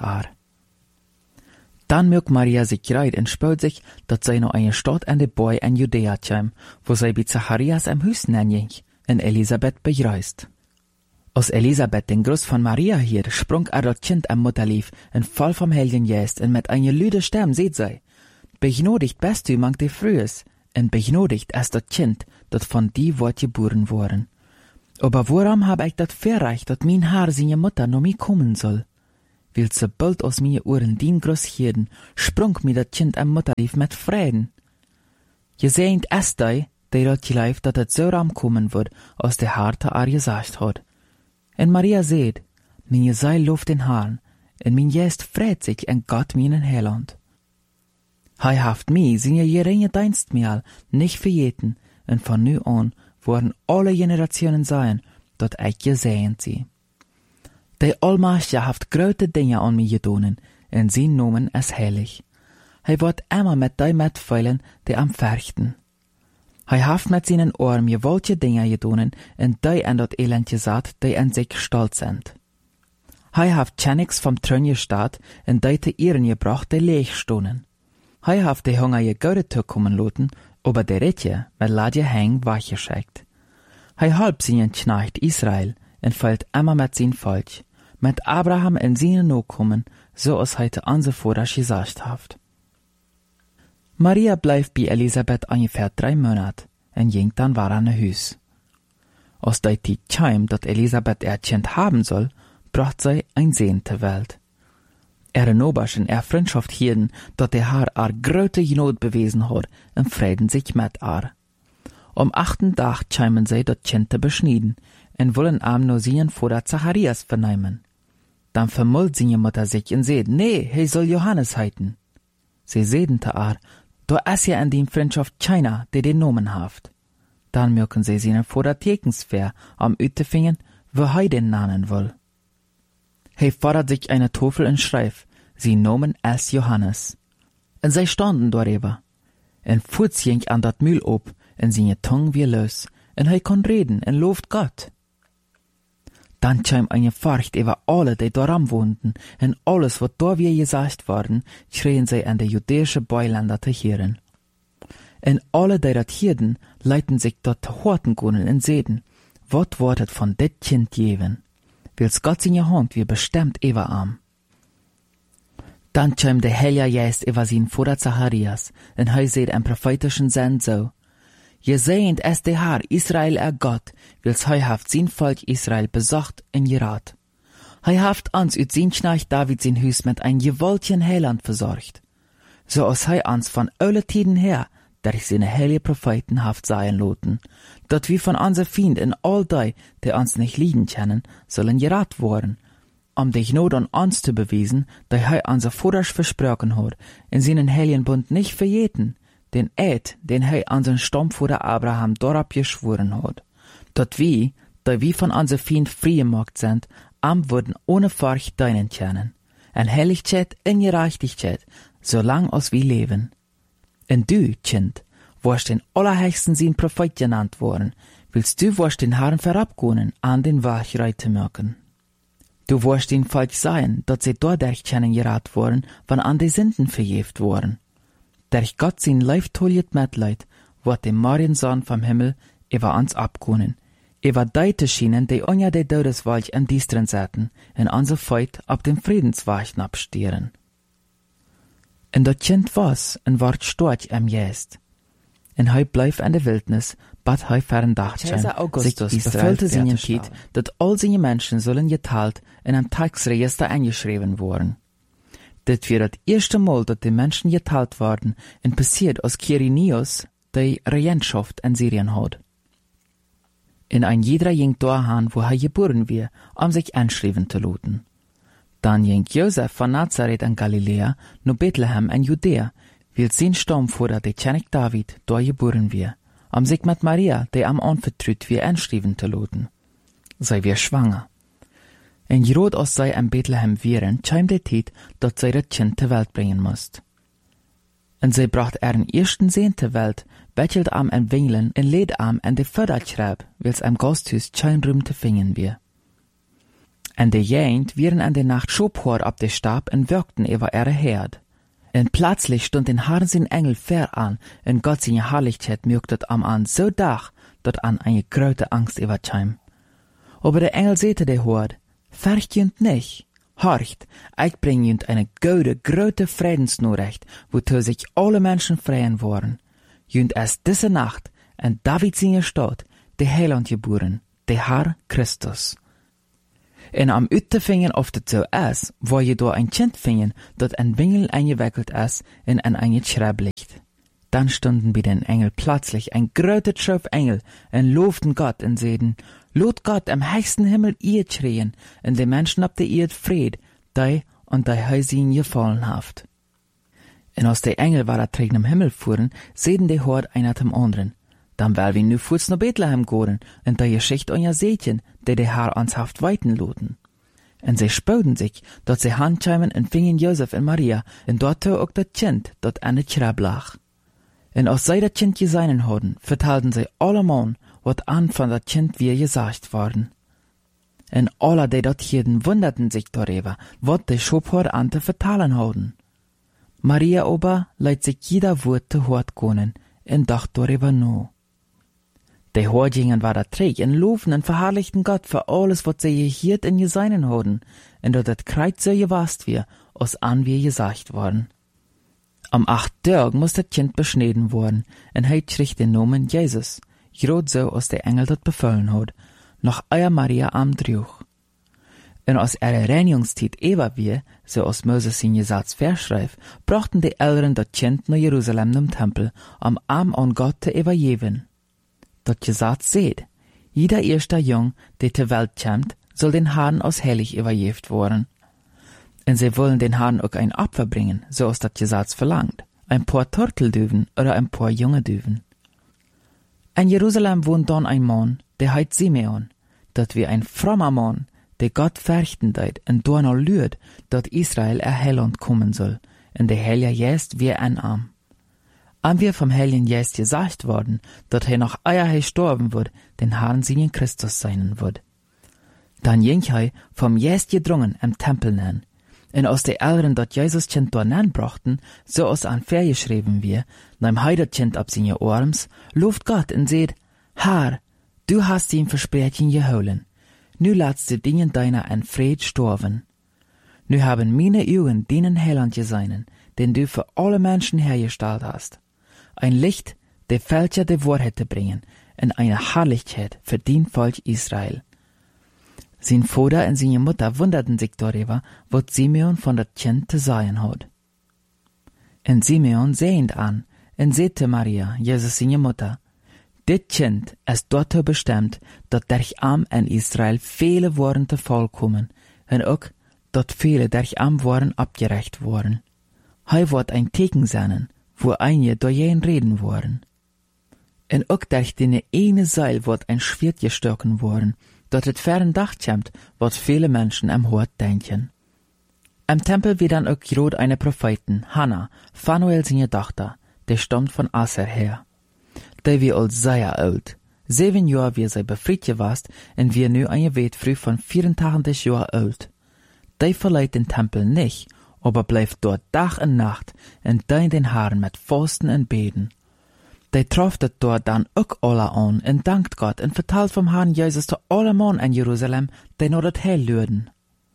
Dann mögt Maria sich greit und spürt sich, dass sie noch eine Stadt an der Boy in Judäa kam, wo sie bei Zacharias am Hüsten anging, und Elisabeth begrüßt. Als Elisabeth den Gruß von Maria hielt, sprung das Kind am Mutterlief und voll vom Heiligen Geist, und mit einer lüde Stimme seht sie, begnadigt bist du mang die Frühes, und begnadigt ist das Kind, dat von die wird geboren worden. Aber warum hab ich dat verreicht, dat mein Herr seine Mutter noch mir kommen soll? weil sobald aus mir Ohren dien großhierden, sprung mir dat Kind am Mutterlief met Frieden. Je seint es die dat je leif dat het zo ram komen wordt, als de harte haar gezegd had. En Maria zeid, mijn zij looft den Herrn, en mijn geest vreet zich en Gott mijn Heiland. Hij haft mij zijn geringe dienstmaal nicht vergeten, en van nu aan worden alle generationen zijn, dat ik gezegend zie. De Almachtige haft grote dingen aan mij gedaan, en zijn nomen is heilig. Hij wordt immer met die metfeilen, die am verchten. Hij haft met zijn arm gewaltige dingen gedaan, en die en dat elendje zat, die en zich stolz zijn. Hij haft tjeniks vom Thron gestaat, en die te Ehren gebracht, die leeg stonden. Hij haft de Hunger je Goude toekommen laten, aber de Ritje met ladje heng weggeschickt. Hij halb zijn Knecht Israel, en fällt immer met zijn Volk, met Abraham en zijn Nachkommen, so als hij te onze Voorders gesagt haft. Maria blijft bij Elisabeth ungefähr 3 Monate en ging dann weer aan huis. Als die tijd kwam dat Elisabeth Kind haben soll, bracht zij een Sehn ter Welt. Nobers en Freundschaft hielden dat de haar grote genoot bewezen had en vreden zich met haar. Am 8. Dag kwamen zij dat Kind te beschnieden en willen am no zien Vater Zacharias vernehmen. Dan vermult zijn Mutter zich en zei, nee, hij zal Johannes heiten. Sie zeiden te haar, da is ja in die Freundschaft keiner, die den Namen haft. Dan merken sie seinen Vater tekensver am uittefingen, wo hij den namen will. Hij fordert sich eine Tafel en schreef, sie Namen als Johannes. En zij standen darüber. En Fuß ging an dat Mühl op, en seine Tung wie los, en hij kon reden en looft Gott. Dan kwam eine Furcht über alle, die daran wohnten, en alles, wat da wie gesagt worden, schreien zij an de judäische Beiländer te hören. En alle, die dat hierden, leiten sich dort te horten kunnen en zeiden, wat wordt het van dit Kind geven? Wils Gott in je hand wie bestemmt über am. Dan kwam de Heilige Geist über sein Vater Zacharias, en hij zei een prophetischen Send so, Je seht es de Herr Israel Gott, wils hij haft zijn Volk Israel besocht en geraad. Hij haft ons uit zijn Knecht David zijn huis met een gewaltigen Heiland verzorgt. Zoals hij ons van alle tijden her, durch seine heilige Propheten haft sagen laten, dat wir von onze Feind en all die ons nicht lieben kennen, sollen geraad worden, de Gnade an ons te beweisen, dat hij onze Voders versprochen hat, in seinen heiligen Bund nicht vergeten, den Eid, den hij an zijn Stammvater Abraham dorab geschworen hat, dat wir, da wir von onze Feind frei gemacht sind, am würden ohne Furcht deinen kennen, en Heiligkeit en Gerechtigkeit, solang als wir leben. En du, Kind, warst den Allerhöchsten sein Prophet genannt worden, willst du warst den Herrn verabgehen, an den Weg reite merken. Du warst den Volk sein, dat sie dadurch kennen gerat worden, wann an die Sünden verjeft worden. Durch Gott sein leiftoljet Mitleid, wird dem Mariensohn vom Himmel über uns abgehen, über die te schienen, die unter der Todeswolk in Diestern säten, in unser Feit ab dem Friedensweichen abstieren. En dat Kind was en ward storch am Geest. En hij bleef in de Wildnis, bat hij verendacht zijn. Augustus bevölde zijn tijd, dat al zijn Menschen zullen geteilt en een Tagsregister eingeschrieben worden. Dit wird das erste Mal, dat de Menschen geteilt worden en passiert als Quirinius die Regentschaft in Syrien had. En ein jeder ging dahin, wo hij geboren wird, sich einschreiben zu lassen. Dan ging Josef von Nazareth in Galiläa naar Bethlehem in Judäa, weil sein Stammvater, der König David, dort geboren wird, sich mit Maria, die am anvertraut wird, einschreiben zu lassen. Sie wird schwanger. En gerade als sie in Bethlehem wären, kam die Zeit, dass sie das Kind zur Welt bringen musste. En sie bracht ihren ersten Sohn zur Welt, bettelt am en Wingeln en lädt am in de Förderschreib, weil's im Gasthus kein Raum zu finden wird. En de Jent wären an der Nacht schobhort ab de Stab en wirkten über ihre Herd. En plötzlich stund den Herrn sein Engel fair an, en Gott seine Herrlichkeit mögtet am an so dach, dat an eine große Angst überkam. Aber der Engel säte de Hort, fürcht jünd nicht, horcht, ich bring jünd eine gute, große Friedensnachricht, wozu sich alle Menschen freuen wollen. Jünd es diese Nacht, en David seine Stadt, de Heiland geboren, der Herr Christus. En am Uiterfingen auf de zuerst, wo je door ein Kind fingen, dat ein Bingel eingewickelt ist in ein Schreiblicht. Dann stunden bei den Engel plötzlich ein gröter Schöpf Engel en loften Gott en zeiden, lot Gott am höchsten Himmel ihr schreien, en de Menschen ab der Erde Fried, die und die Häuser ihnen gefallen haft. En als de Engel war trägen im Himmel fuhren, sehen de Hort einer dem anderen. Dann will wir nu fuß nach Bethlehem goren, en da Geschichte on ja Sätchen, die de Herr ans Haft weiten loten. En sie spöden sich, dat sie handscheimen en fingen Josef en Maria, en dort auch dat Kind, dat an het Schreib lag. En als sie dat Kind geseinen hadden, vertelden sie allemal, wat an von dat Kind wie gesagt worden. En alle, die dat hielden, wunderten sich darüber, wat de Schophoor an te vertalen hadden. Maria aber leidt sich jeder Wort te hort konen, en dacht darüber no. Die Horgingen war da träg en loven en verherrlichten Gott für alles, wat sie gehiert en geseinen hadden, en dat het Kreuz so gewast wir, als an wie gesagt worden. Am 8. Tag muss das Kind beschneden worden, en heit schricht den Namen Jesus, grad so, als der Engel dat befohlen hat, noch euer Maria am Druch. En als Reinigungstijd ewa wie, so als Moses in Gesetz verschreibt, brachten die Eltern dat Kind nach Jerusalem im Tempel, am Arm an Gott te evaluieren. Dat Gesetz seht, jeder erster Jung, der zur Welt kommt, soll den Herrn als heilig evaluiert worden. Und sie wollen den Herrn auch ein Opfer bringen, so als das Gesetz verlangt, ein paar Turteldüven oder ein paar junge Düven. In Jerusalem wohnt dann ein Mann, der heißt Simeon, dat wie ein frommer Mann, der Gott fürchten deit und danach lürt, dat Israel Heiland kommen soll, und der Heilige Geist wie ein Arm. An wir vom Heiligen Geist gesagt worden, dat nach eier gestorben wird, den Herrn seinen Christus sein wird. Dann ging vom Geist gedrungen im Tempel nennen, und aus der Eltern dat Jesus Kind dort nennen brachten, so aus an Ver geschrieben wir, neim heidet Kind ab seine Arms, lobt Gott und seht, Herr, du hast ihm Versprechen geholen, nu latst die Dinge deiner en Fried storven. Nu haben meine Augen deinen Heiland geseinen, den du für alle Menschen hergestellt hast. Ein Licht, der Fälscher der Wahrheit zu bringen, und eine Herrlichkeit für den Volk Israel. Sein Vater und seine Mutter wunderten sich darüber, was Simeon von dat Kind zu sagen hat. Und Simeon sehend an, und sagte Maria, Jesus seine Mutter, dit Kind ist dazu bestimmt, dat durch am in Israel viele waren te vollkommen, und auch, dat viele durch am waren abgerecht worden. Hei wird ein Teken sein, wo einige durch jeden reden worden. Und auch durch den eine Seil wird ein Schwert gestochen worden, dat het fern Dach kommt, wat viele Menschen am Hort denken. Im Tempel wird dann auch grad eine Propheten, Hannah, Phanuel seine Tochter, der stammt von Aser her. Die wie als sehr alt. 7 Jahre wie sie befreit gewast, und wir nu eine Wetfrüh von 84 Jahren alt. Die verleiht den Tempel nicht, aber bleibt dort Tag und Nacht, und dient den Herrn mit Fasten und Beten. Die troftet dort dann auch alle an, und dankt Gott, und vertelt vom Herrn Jesus zu alle Mann in Jerusalem, die nur das Heil lürden.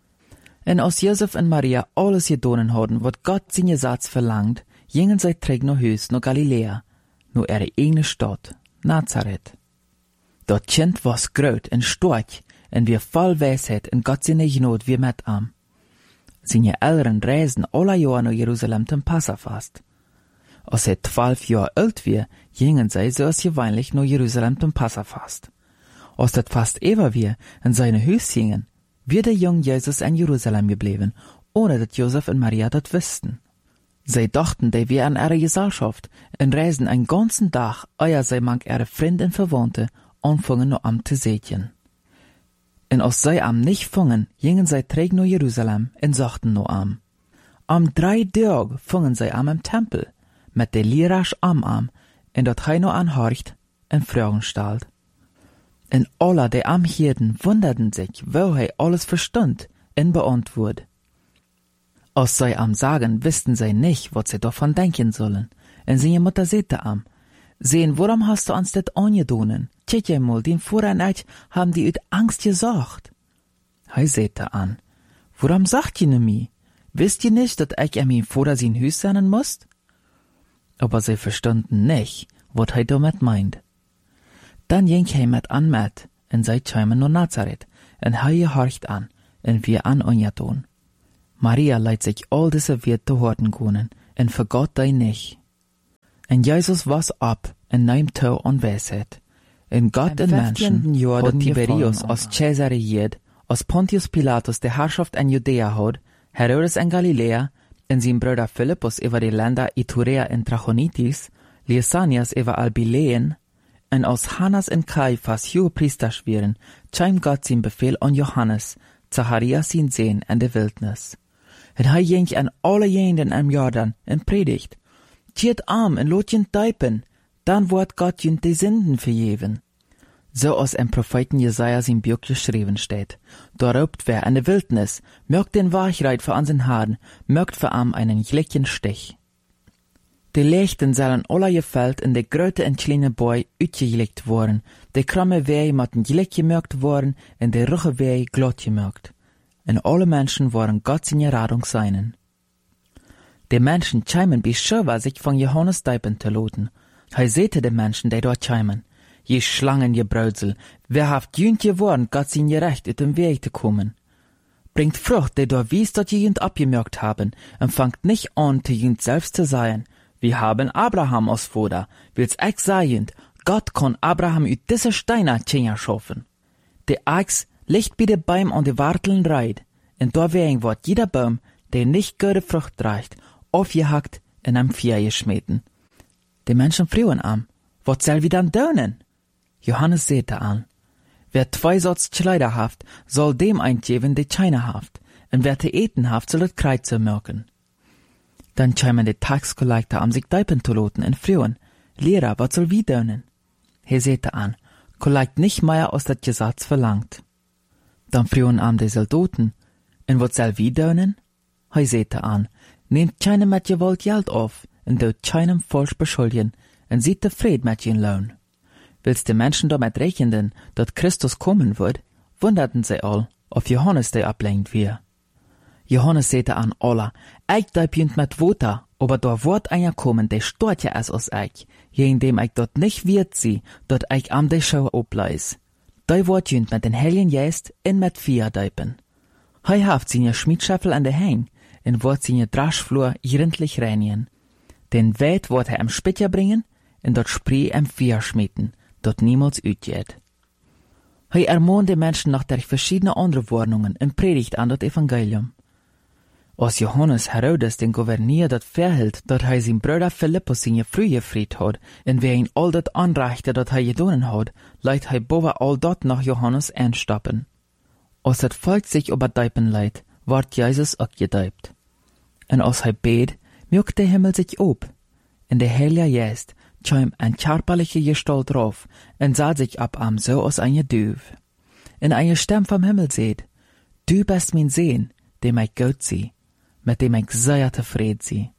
Und als Josef und Maria alles gedonen hadden, wat Gott sein Gesetz verlangt, gingen sie träg nach Hus, nach Galiläa, nur ihre eigene Stadt, Nazareth. Dat Kind was groot en stark, und wir voll Weisheit und Gott seine Gnade wie mit am. Seine Eltern reisen alle Jahre nach Jerusalem zum Passafast. Als sie 12 Jahre alt wir, gingen sie so als gewöhnlich nach Jerusalem zum Passafast. Als das Fast ever wir in seine Hüs gingen, wird der junge Jesus in Jerusalem geblieben, ohne dass Josef und Maria das wussten. Sie dachten, die wären in ihrer Gesellschaft und reisen einen ganzen Tag, ehe sie manch ihre Freunde und Verwandte anfangen noch am zu sehen. Und als sie am nicht fangen, gingen sie träg nach Jerusalem und sagten noch am. Am 3 Tag fangen sie am im Tempel, mit der Lirasch am, und dat hij noch anhorcht und Fragen stellt. Und alle, die am hielten, wunderten sich, wo hij alles verstund und beantwortet. Als sie am sagen, wussten sie nicht, was sie davon denken sollen. Und seine Mutter sagte am, sehen, warum hast du uns das angedonen? Tja mal, den Vorrat haben die uit Angst gesagt. Hij sagte an, warum sagt ihr mir? Wisst ihr nicht, dass ich an mein Vater sein Hüs sein muss? Aber sie verstanden nicht, was hij damit meint. Dann ging hij mit an mit, und sie kamen nach Nazareth, und hij gehorcht an, en wir an onja tun. Maria leidt sich all diese Wert te horten kunnen, en vergot die nicht. En Jesus was ab, en neemt toe aan wijsheid. En Gott en Menschen had Tiberius aus Caesare jed, aus Pontius Pilatus de Herrschaft en Judäa had, Herodes en Galilea, en zijn broeder Philippus über die Länder Iturea en Trachonitis, Lysanias über Albileen, en aus Hannas en Caiphas hohe Priester schweren, scheim Gott sein Befehl an Johannes, Zacharias sein Sehen en de Wildnis. En hij ging an alle jenden am Jordan en predigt. Tjiet arm en lot jen typen, dan wordt Gott jen de Sünden vergeven. So aus em Propheten Jesaja sein Buch geschrieben steht. Da roept wer an de Wildnis, mögt den Wachreit für an zijn Haaren, mögt für am einen glichen Stich. De Lichten sollen alle gefällt in de grote en kleine Boi uitgelegt worden, de kramme Wei matten gelijk gemerkt worden en de rugge Wei glot gemerkt. En alle Menschen waren Gott seine Radung seinen. Die Menschen scheimen bescheuert sich von Johannes Deipen zu loten. Hij sehte de Menschen, die dort scheimen. Je Schlangen, je Brautsel, wer haft jünd geworden, Gott sein Recht ut dem Weg zu kommen. Bringt Frucht, die dort wies, dat je jünd abgemerkt haben, und fangt nicht an, zu jünd selbst zu sein. Wir haben Abraham aus Vater, wills ich sagen, Gott kann Abraham ut diese Steine Tjener schaffen. De Axt liegt bei de Baum an de Warteln reit, und da wegen wird jeder Baum, der nicht gute Frucht trägt, aufgehackt in einem Feuer geschmeten. Die Menschen frühen an, wat soll wir dann tun? Johannes sehte an, wer 2 Sorts Kleider haft, soll dem eingeben, der Scheine haft, und wer te eten haft, soll das Kreuze merken. Dann scheimen die Taxkollektor am sich deipen zu loten und frühen, Lehrer, wat soll wir tun? Er sehte an, kollekt nicht mehr aus das Gesetz verlangt. Dann frühen an die Soldaten, und wat soll wir tun? Er sehte an, nehmt keinem mit Gewalt Geld auf, und dort keinem falsch beschuldigen, und sieht zufrieden mit ihren Lohn. Willst die Menschen damit rechnen, dass Christus kommen wird, wunderten sie all, ob Johannes der ablehnt wir. Johannes sehte an alle, ich deibjünd mit Wota, aber da wird einer kommen, der stört ja es aus ich, indem ich dort nicht wird sie, dort ich am de Schau obleis. Da wird jünd mit den Heiligen Geist in mit Feuer deipen. Hei haft seine Schmiedschäffel an de Heng, und wird seine Draschflur gründlich reinigen. Den Weit wird am Spitzer bringen, und dort Spree am Feuer schmieden, dort niemals utgeht. Hei ermahnt die Menschen nach der verschiedene andere Warnungen und predigt an das Evangelium. Als Johannes Herodes den Gouverneur dat verhielt, dat hij zijn Bruder Philippus seine Früh gefried had, en wer ihn all dat anreichte, dat hij gedonen had, leidt hij boven all dat nach Johannes einstappen. Als het Volk sich überdeipen leidt, ward Jesus ook gedeipt. En als hij beet, mögt der Himmel sich op, en der Heilige Geist schäum ein körperliche Gestalt drauf, en sah sich ab am so aus eine Düv. En eine Stimme vom Himmel seht, du bist mein Sehn, dem ich gut sieh, mit dem ich sehr zufrieden sie.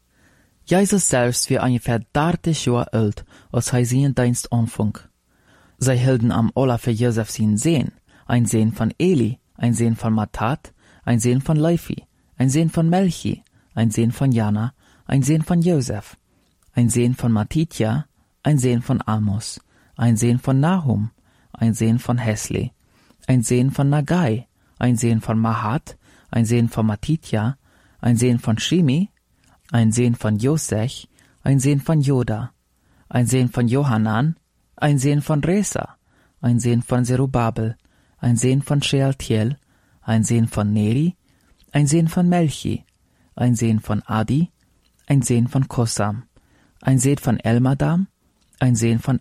Jesus selbst war ungefähr 30 Jahre alt, als er seinen Dienst anfing. Sie hielten am Ola für Josef seinen Sehn, ein Sehn von Eli, ein Sehn von Matat, ein Sehn von Levi, ein Sehn von Melchi, ein Sehn von Jana, ein Sehn von Josef, ein Sehn von Matitja, ein Sehn von Amos, ein Sehn von Nahum, ein Sehn von Hesli, ein Sehn von Nagai, ein Sehn von Mahat, ein Sehn von Matitja, ein Sehn von Shimi, ein Sehn von Josech, ein Sehn von Joda, ein Sehn von Johanan, ein Sehn von Resa, ein Sehn von Zerubabel, ein Sehn von Shealtiel, ein Sehn von Neri, ein Sehn von Melchi, ein Sehn von Adi, ein Sehn von Kosam, ein Sehn von Elmadam, ein Sehn von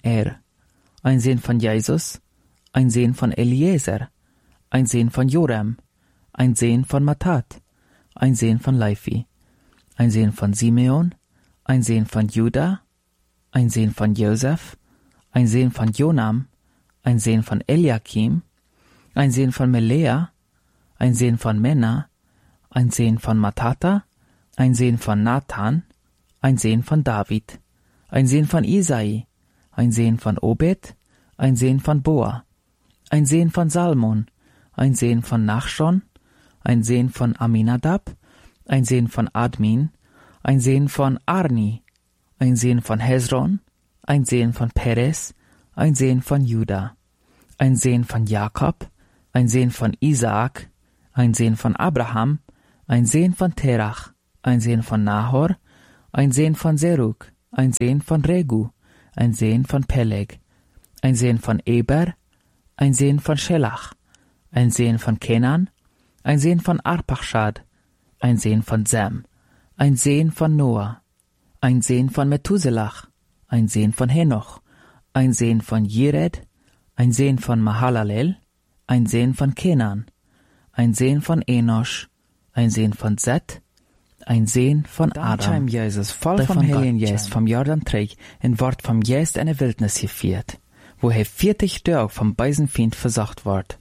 ein Sehn von Jesus, ein Sehn von Eliezer, ein Sehn von Joram, ein Sehn von Matat, ein Sehn von Leifi, ein Sehn von Simeon, ein Sehn von Juda, ein Sehn von Josef, ein Sehn von Jonam, ein Sehn von Eliakim, ein Sehn von Melea, ein Sehn von Menna, ein Sehn von Matata, ein Sehn von Nathan, ein Sehn von David, ein Sehn von Isai, ein Sehn von Obed, ein Sehn von Boa, ein Sehn von Salmon, ein Sehn von Nachschon, ein Sehn von Aminadab, ein Sehn von Admin, ein Sehn von Arni, ein Sehn von Hezron, ein Sehn von Perez, ein Sehn von Juda, ein Sehn von Jakob, ein Sehn von Isaak, ein Seen von Abraham, ein Seen von Terach, ein Seen von Nahor, ein Seen von Serug, ein Seen von Regu, ein Seen von Peleg, ein Seen von Eber, ein Seen von Schelach, ein Seen von Kenan, ein Seen von Arpachshad, ein Seen von Sem, ein Seen von Noah, ein Seen von Methuselach, ein Seen von Henoch, ein Seen von Jered, ein Seen von Mahalalel, ein Seen von Kenan, ein Seen von Enosch, ein Seen von Seth, ein Seen von Adam. Jesus voll vom Heiligen Geist vom Jordan trägt en wordt vom Geist in de Wildnis geführt, wo 40 Tage vom Beisenfiend versucht wordt.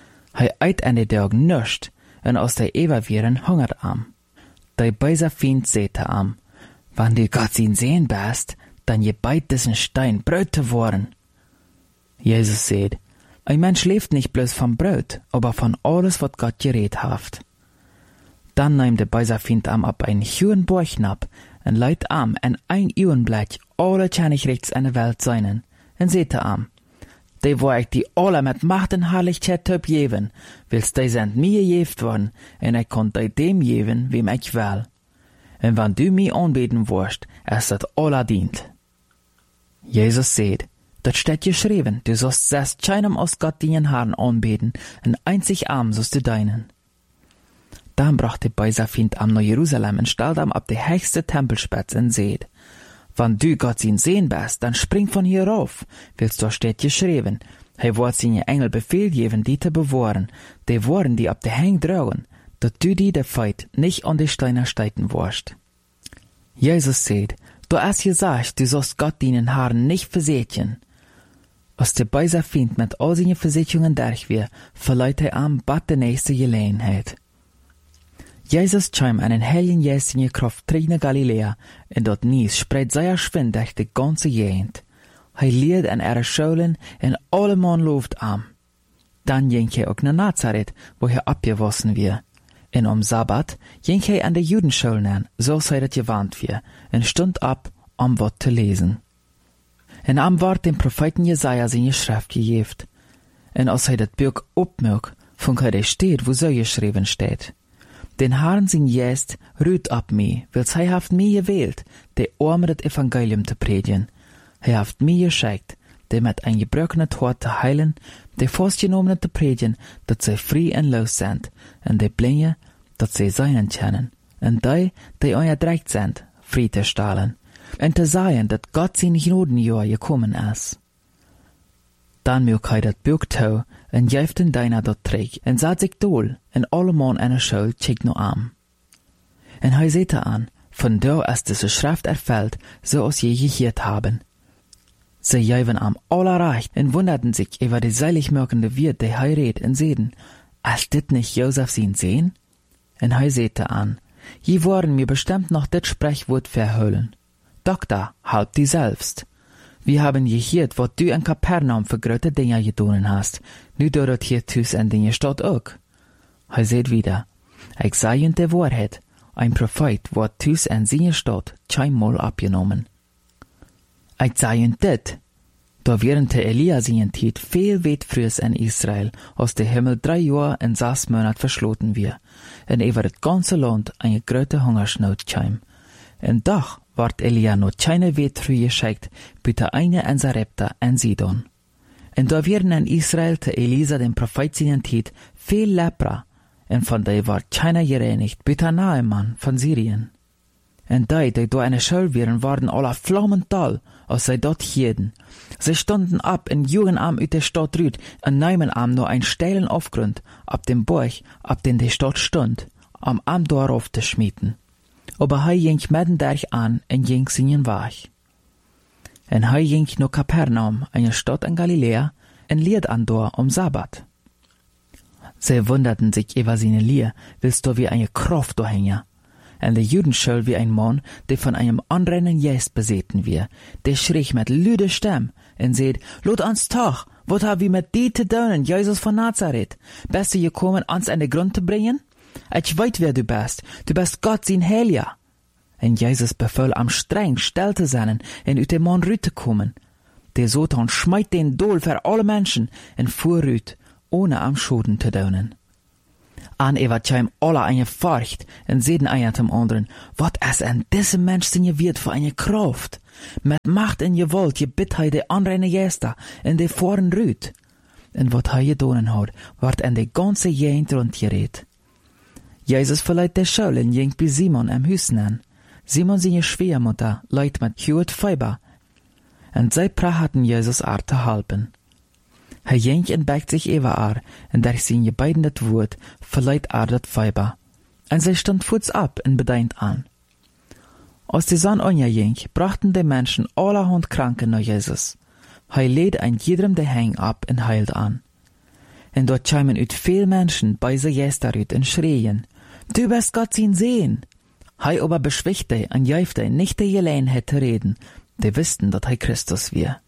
Eit an de Dag nuscht, en aus der Eva vieren hungert am. Der Beisenfiend sehte am, wann du Gott ihn sehen bist, dann je beit diesen Stein Brot zu worden. Jesus sagt, ein Mensch lebt nicht bloß vom Brot, aber von alles, was Gott geredet hat. Dann nahm der Beiserfiend am ab einen hohen Bauchnab und leit am en ein Uwenblech alle Königreichs in der Welt seinen, und sehte am, die wo ich die alle mit Macht und Herrlichkeit töp jeven, willst die sind mir gejeft worden, und ich konnt die dem jeven, wem ich will. Und wenn du mir anbeten wirst, ist das alle dient. Jesus sagt, das steht geschrieben, du sollst selbst keinem aus Gott deinen Herrn anbeten, und einzig arm sollst du deinen. Dann brachte Beiserfiend am nach Jerusalem und stellte am ab der höchste Tempelspitze und seht, wenn du Gott ihn sehen bist, dann spring von hier rauf, willst du steht geschrieben, wird seine Engel Befehl geben, die zu bewahren, die Worten, die ab der Hang dragen, dass du die der Feit nicht an die Steine steiten wirst. Jesus sagt, du hast gesagt, du sollst Gott deinen Herrn nicht versätchen. Als der Beiserfiend mit all seinen Versicherungen durch wir, verleiht am bat der nächste Gelegenheit. Jesus kam an den Heiligen Geist in Kraft terug naar Galilea, en dort Nies spreidt sehr schwind durch die ganze Gegend. Leert an ihre Schulen, en alle Mann looft am. Dann ging auch nach Nazareth, wo abgewassen wir. En Sabbat ging an de Judenschulen an, so sei das gewarnt wir, en stund ab, wat zu lesen. En ward dem Propheten Jesaja seine Schrift gegeben. En als dat Buch opmerkt, von der steht, wo so geschrieben steht. Den Herrn sein Geist ruht ab mir, weil haft mir gewählt, der Arme das Evangelium zu predigen. Haft mir geschickt, der mit ein gebrochenes Hort zu heilen, der Festgenommenen zu predigen, dass sie frei und los sind, und die Blinde, dass sie seinen kennen, und die unterdrückt sind, frei zu stellen, und zu sagen, dass Gott sein Gnadenjahr gekommen ist. Dann mög das Buch tau, en geft den deiner dort träg, en zat sich dol, en alle Mann eine Schuld check no am. En sehte an, von da ist diese Schrift erfüllt, so als je gehört haben. Sie jäven am aller recht, en wunderten sich über die seilig merkende Wirt, die redet, en sehten, ist dit nicht Josef sein Sehn? En sehte an, je worden mir bestimmt noch dit Sprechwort verhüllen. Doktor, halt die selbst. Wir haben gehört, was du in Kapernaum für große Dinge getan hast. Nu dort hier tus in deine Stadt auch. Seht wieder, ich sage in der Wahrheit, ein Prophet wird tus in seine Stadt keinmal abgenommen. Ich sage in dit, da während der Elia seine Zeit viel weit früher in Israel, aus der Himmel 3 Jahre in 6 Monaten verschloten wir, und über das ganze Land eine große Hungersnot kam. Und doch ward Elia noch keine Weit früh geschickt, bitte eine in Sarepta in Sidon. Und da werden in Israel te Elisa den Prophet seinen Zeit viel Lepra, und von der ward keiner gereinigt, bitte Naaman von Syrien. Und die da eine Schuld wären, waren alle flammendal, als sie dort hielten. Sie standen ab in Jugendarm uit der Stadt rüt, und nahmen am nur einen steilen Aufgrund, ab dem Burg, ab den die Stadt stund, am Arm darauf zu schmieden. Aber ging mitten durch an und ging seinen Weg. Und ging nach Kapernaum, eine Stadt in Galiläa, und lied an dort Sabbat. Sie wunderten sich über seine Lehr, willst du wie eine Kraft da hängen. Und der Judenschul wie ein Mann, der von einem anderen Geist besäten wir, der schrie mit lüder Stimme und sagt, Lot ans Tag, was hab wir mit dir zu tun, Jesus von Nazareth? Bist du gekommen, uns an den Grund zu bringen? Ich weiß, wer du bist Gott sein Heiliger. Und Jesus befahl am streng still zu sein und ut dem Mann rüt zu kommen. Der Satan schmeit den Dol für alle Menschen und fuhr rüt, ohne am Schoden zu tun. An eva tjaim alla eine Furcht en seden einen zum anderen, wat es en diese Mensch sinje wird für eine Kraft. Met Macht en Gewalt je bid hij de andere Gäste en de voren ruut. En wat hij gedonen had, wordt en de ganze Gegend rondgereed. Jezus verleiht de Schule en ging bij Simon am Huis an. Simon seine Schwiegermutter leidt met Hewitt Feiber. En zij praten Jezus ar te helpen. Hij ging en bekt zich even ar, en durch zijn beiden dat woord, verleiht dat Feiber. En zij stond voets ab en bedeint an. Als die Sonne anging, brachten die Menschen allerhand Kranken nach Jesus. Hij leed ein jedem de Hang ab en heilt an. En dort scheimen uit veel Menschen bei se Gästerüt en schreien, du bist Gott sin sehen. Hij aber beschwichtte en jäufte nicht de Jelein hätte reden, die wussten, dat hij Christus wir.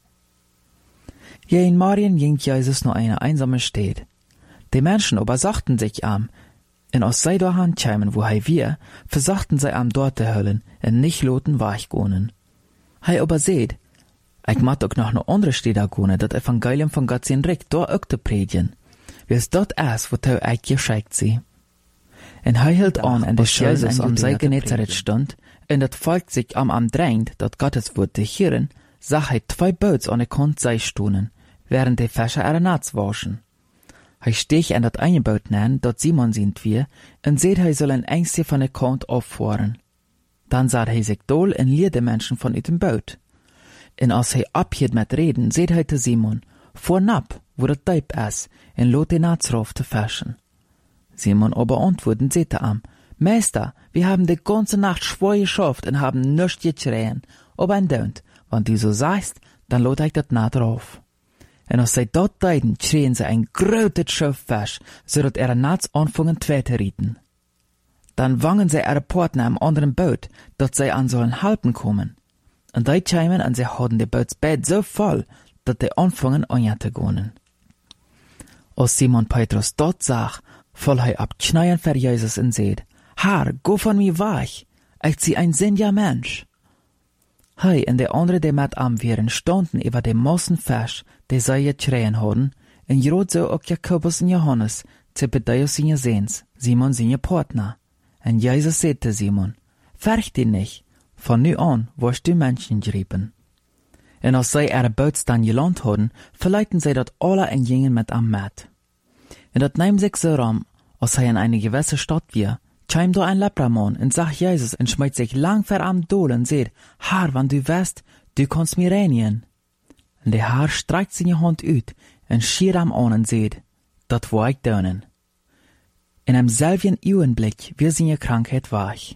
Ja, in Marien ging Jesus noch eine einsame Stadt. Die Menschen aber sagten sich am, en aus sei dorhan scheimen, wo hij wir, versachten sei am dort de Höllen, en nicht loten weichgonen. Hij aber seht, ich mag ook noch ne andere Städte gehen, das Evangelium von Gott sein Recht dort auch zu predigen. Wie es dort ist, wo er euch geschickt sie. Und er hielt an, und der Jesus am See Genezareth stund, und das Volk sich am drängt, dat Gottes Wort zu hören, sah er 2 Boots an der Kant sei stunen, während die Fischer ihre Nats waschen. Er stich an dat eine Boot nennen, dort Simon sind wir, und seht er soll ein Ängste von der Kant auffahren. Dann sah er sich doll und lieh die Menschen von dem Boot. En als hij abhielt met reden, seht hij te Simon, vornab, wo dat Deib is, en lot den Natsrauf te fischen. Simon aber antworten, seht am, Meister, wir haben die ganze Nacht schwer geschafft und haben nichts geschrien, aber ein Dönt, wenn du so sagst, dann lot ich dat Nat drauf. En als zij dat deiden, schrien sie ein großes Schiff Fisch, so dat ihre Nats anfangen zwei te rieten. Dann wangen sie ihre Partner am anderen Boot, dat zij an sollen halten kommen. En die scheimen en sie hadden de Bootsbed so voll, dat die anfangen an te gonen. Als Simon Petrus dat zag, voll hij ab Kneien für Jesus en seht, Herr, go von mir weg, ich zie ein sindiger Mensch. Hij en de andere die met am wären standen über de Massen Fisch, die sie geschreien hadden, en jrot so ook Jakobus en Johannes, Zebedeus seine Sehns, Simon seine Partner. En Jesus sagte Simon, fürcht dich nicht, von nu an wirst du Menschen gerieben. En als zij ihre Boots dann geland hadden, verleiten zij dat alle en gingen met am met. En dat neemt zich so ram, als hij in eine gewisse Stadt wir, scheimt da ein Lepramann en sagt Jesus en schmeißt sich lang ver am Dol en seht, Herr, wenn du weißt, du kannst mir reinigen. En der Herr streckt seine Hand uit en schier am an en seht, dat wo ich dönen. In einem selben Augenblick wir seine Krankheit weich.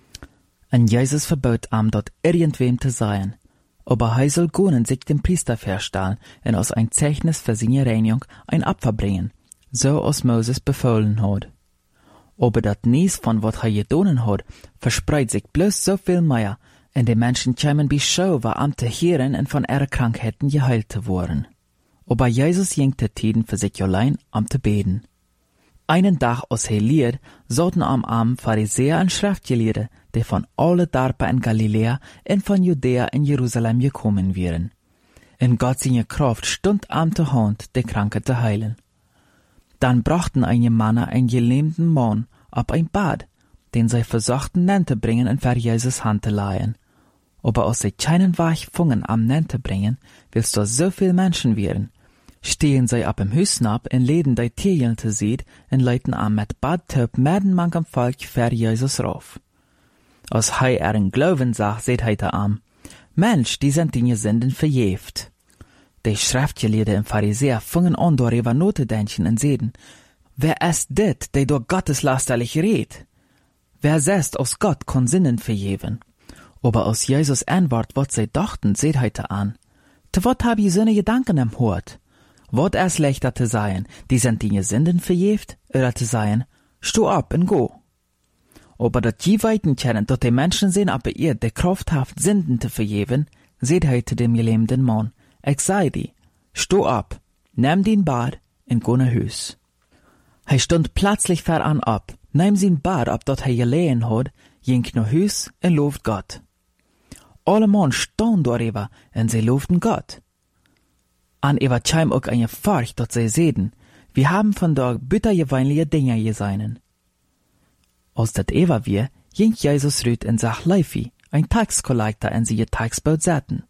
En Jesus verbot am dort irgendwem zu sein, aber er soll gehen und sich dem Priester verstellen und als ein Zeichnis für seine Reinigung ein Opfer bringen, so als Moses befohlen hat. Aber dat nies von wat er gedonen hat, verspreit sich bloß so viel mehr, und die Menschen kämen bei Schau, war am zu hören und von ihrer Krankheiten geheilt zu worden. Aber Jesus ging te Tiden für sich allein am zu beten. Einen Tag als er lied, sollten am Pharisäer und Schriftgelehrte, die von alle Dorpen in Galiläa und von Judäa in Jerusalem gekommen wären. In Gott seine Kraft stund am der Hand, die Kranke zu heilen. Dann brachten einige Männer einen gelähmten Mann ab ein Bad, den sie versuchten nennte bringen und für Jesus Hand zu leihen. Aber als sie keinen Weg fungen am nennte bringen, willst du so viel Menschen wären, stehen sie ab im Hüssen ab und leden die Tierchen zu sehen und leiten am mit Badtöp meden manchem Volk für Jesus rauf. Als hei ihren Glauben sagt, seht hei da am, Mensch, die sind die Sünden verjäft. Die Schriftgelehrten und Pharisäer fingen an, darüber nachzudenken und sehen, wer ist dit, der durch Gottes lasterlich redet? Wer sagt, aus Gott kann Sünden verjeven? Aber aus Jesus Antwort, was sie dachten, seht hei da an, zu wat hab ich so ne Gedanken im Hort? Wat ist leichter zu sein, die sind die Sünden verjäft, oder zu sein, stu ab und go. Aber dat die weiten kennen, dat die Menschen sehen, aber ihr der Kraft haft Sünden zu verjeven, seht heute dem gelähmten Mann, ich sei die, stu ab, nimm den Bad und go nach Hüs. Er stund plötzlich voran ab, nimm sein Bad ab, dat er gelehen hat, ging nach Hüs und lobt Gott. Alle Mann staunen darüber und sie lobten Gott. An über Scheim auch eine Furcht, dat sie sehen, Wir haben von dort bittergewöhnliche Dinge gesehen. Als dat Eva wir, ging Jesus rüt in sach Leifi, ein Taxkollektor in sie Taxboot setzen.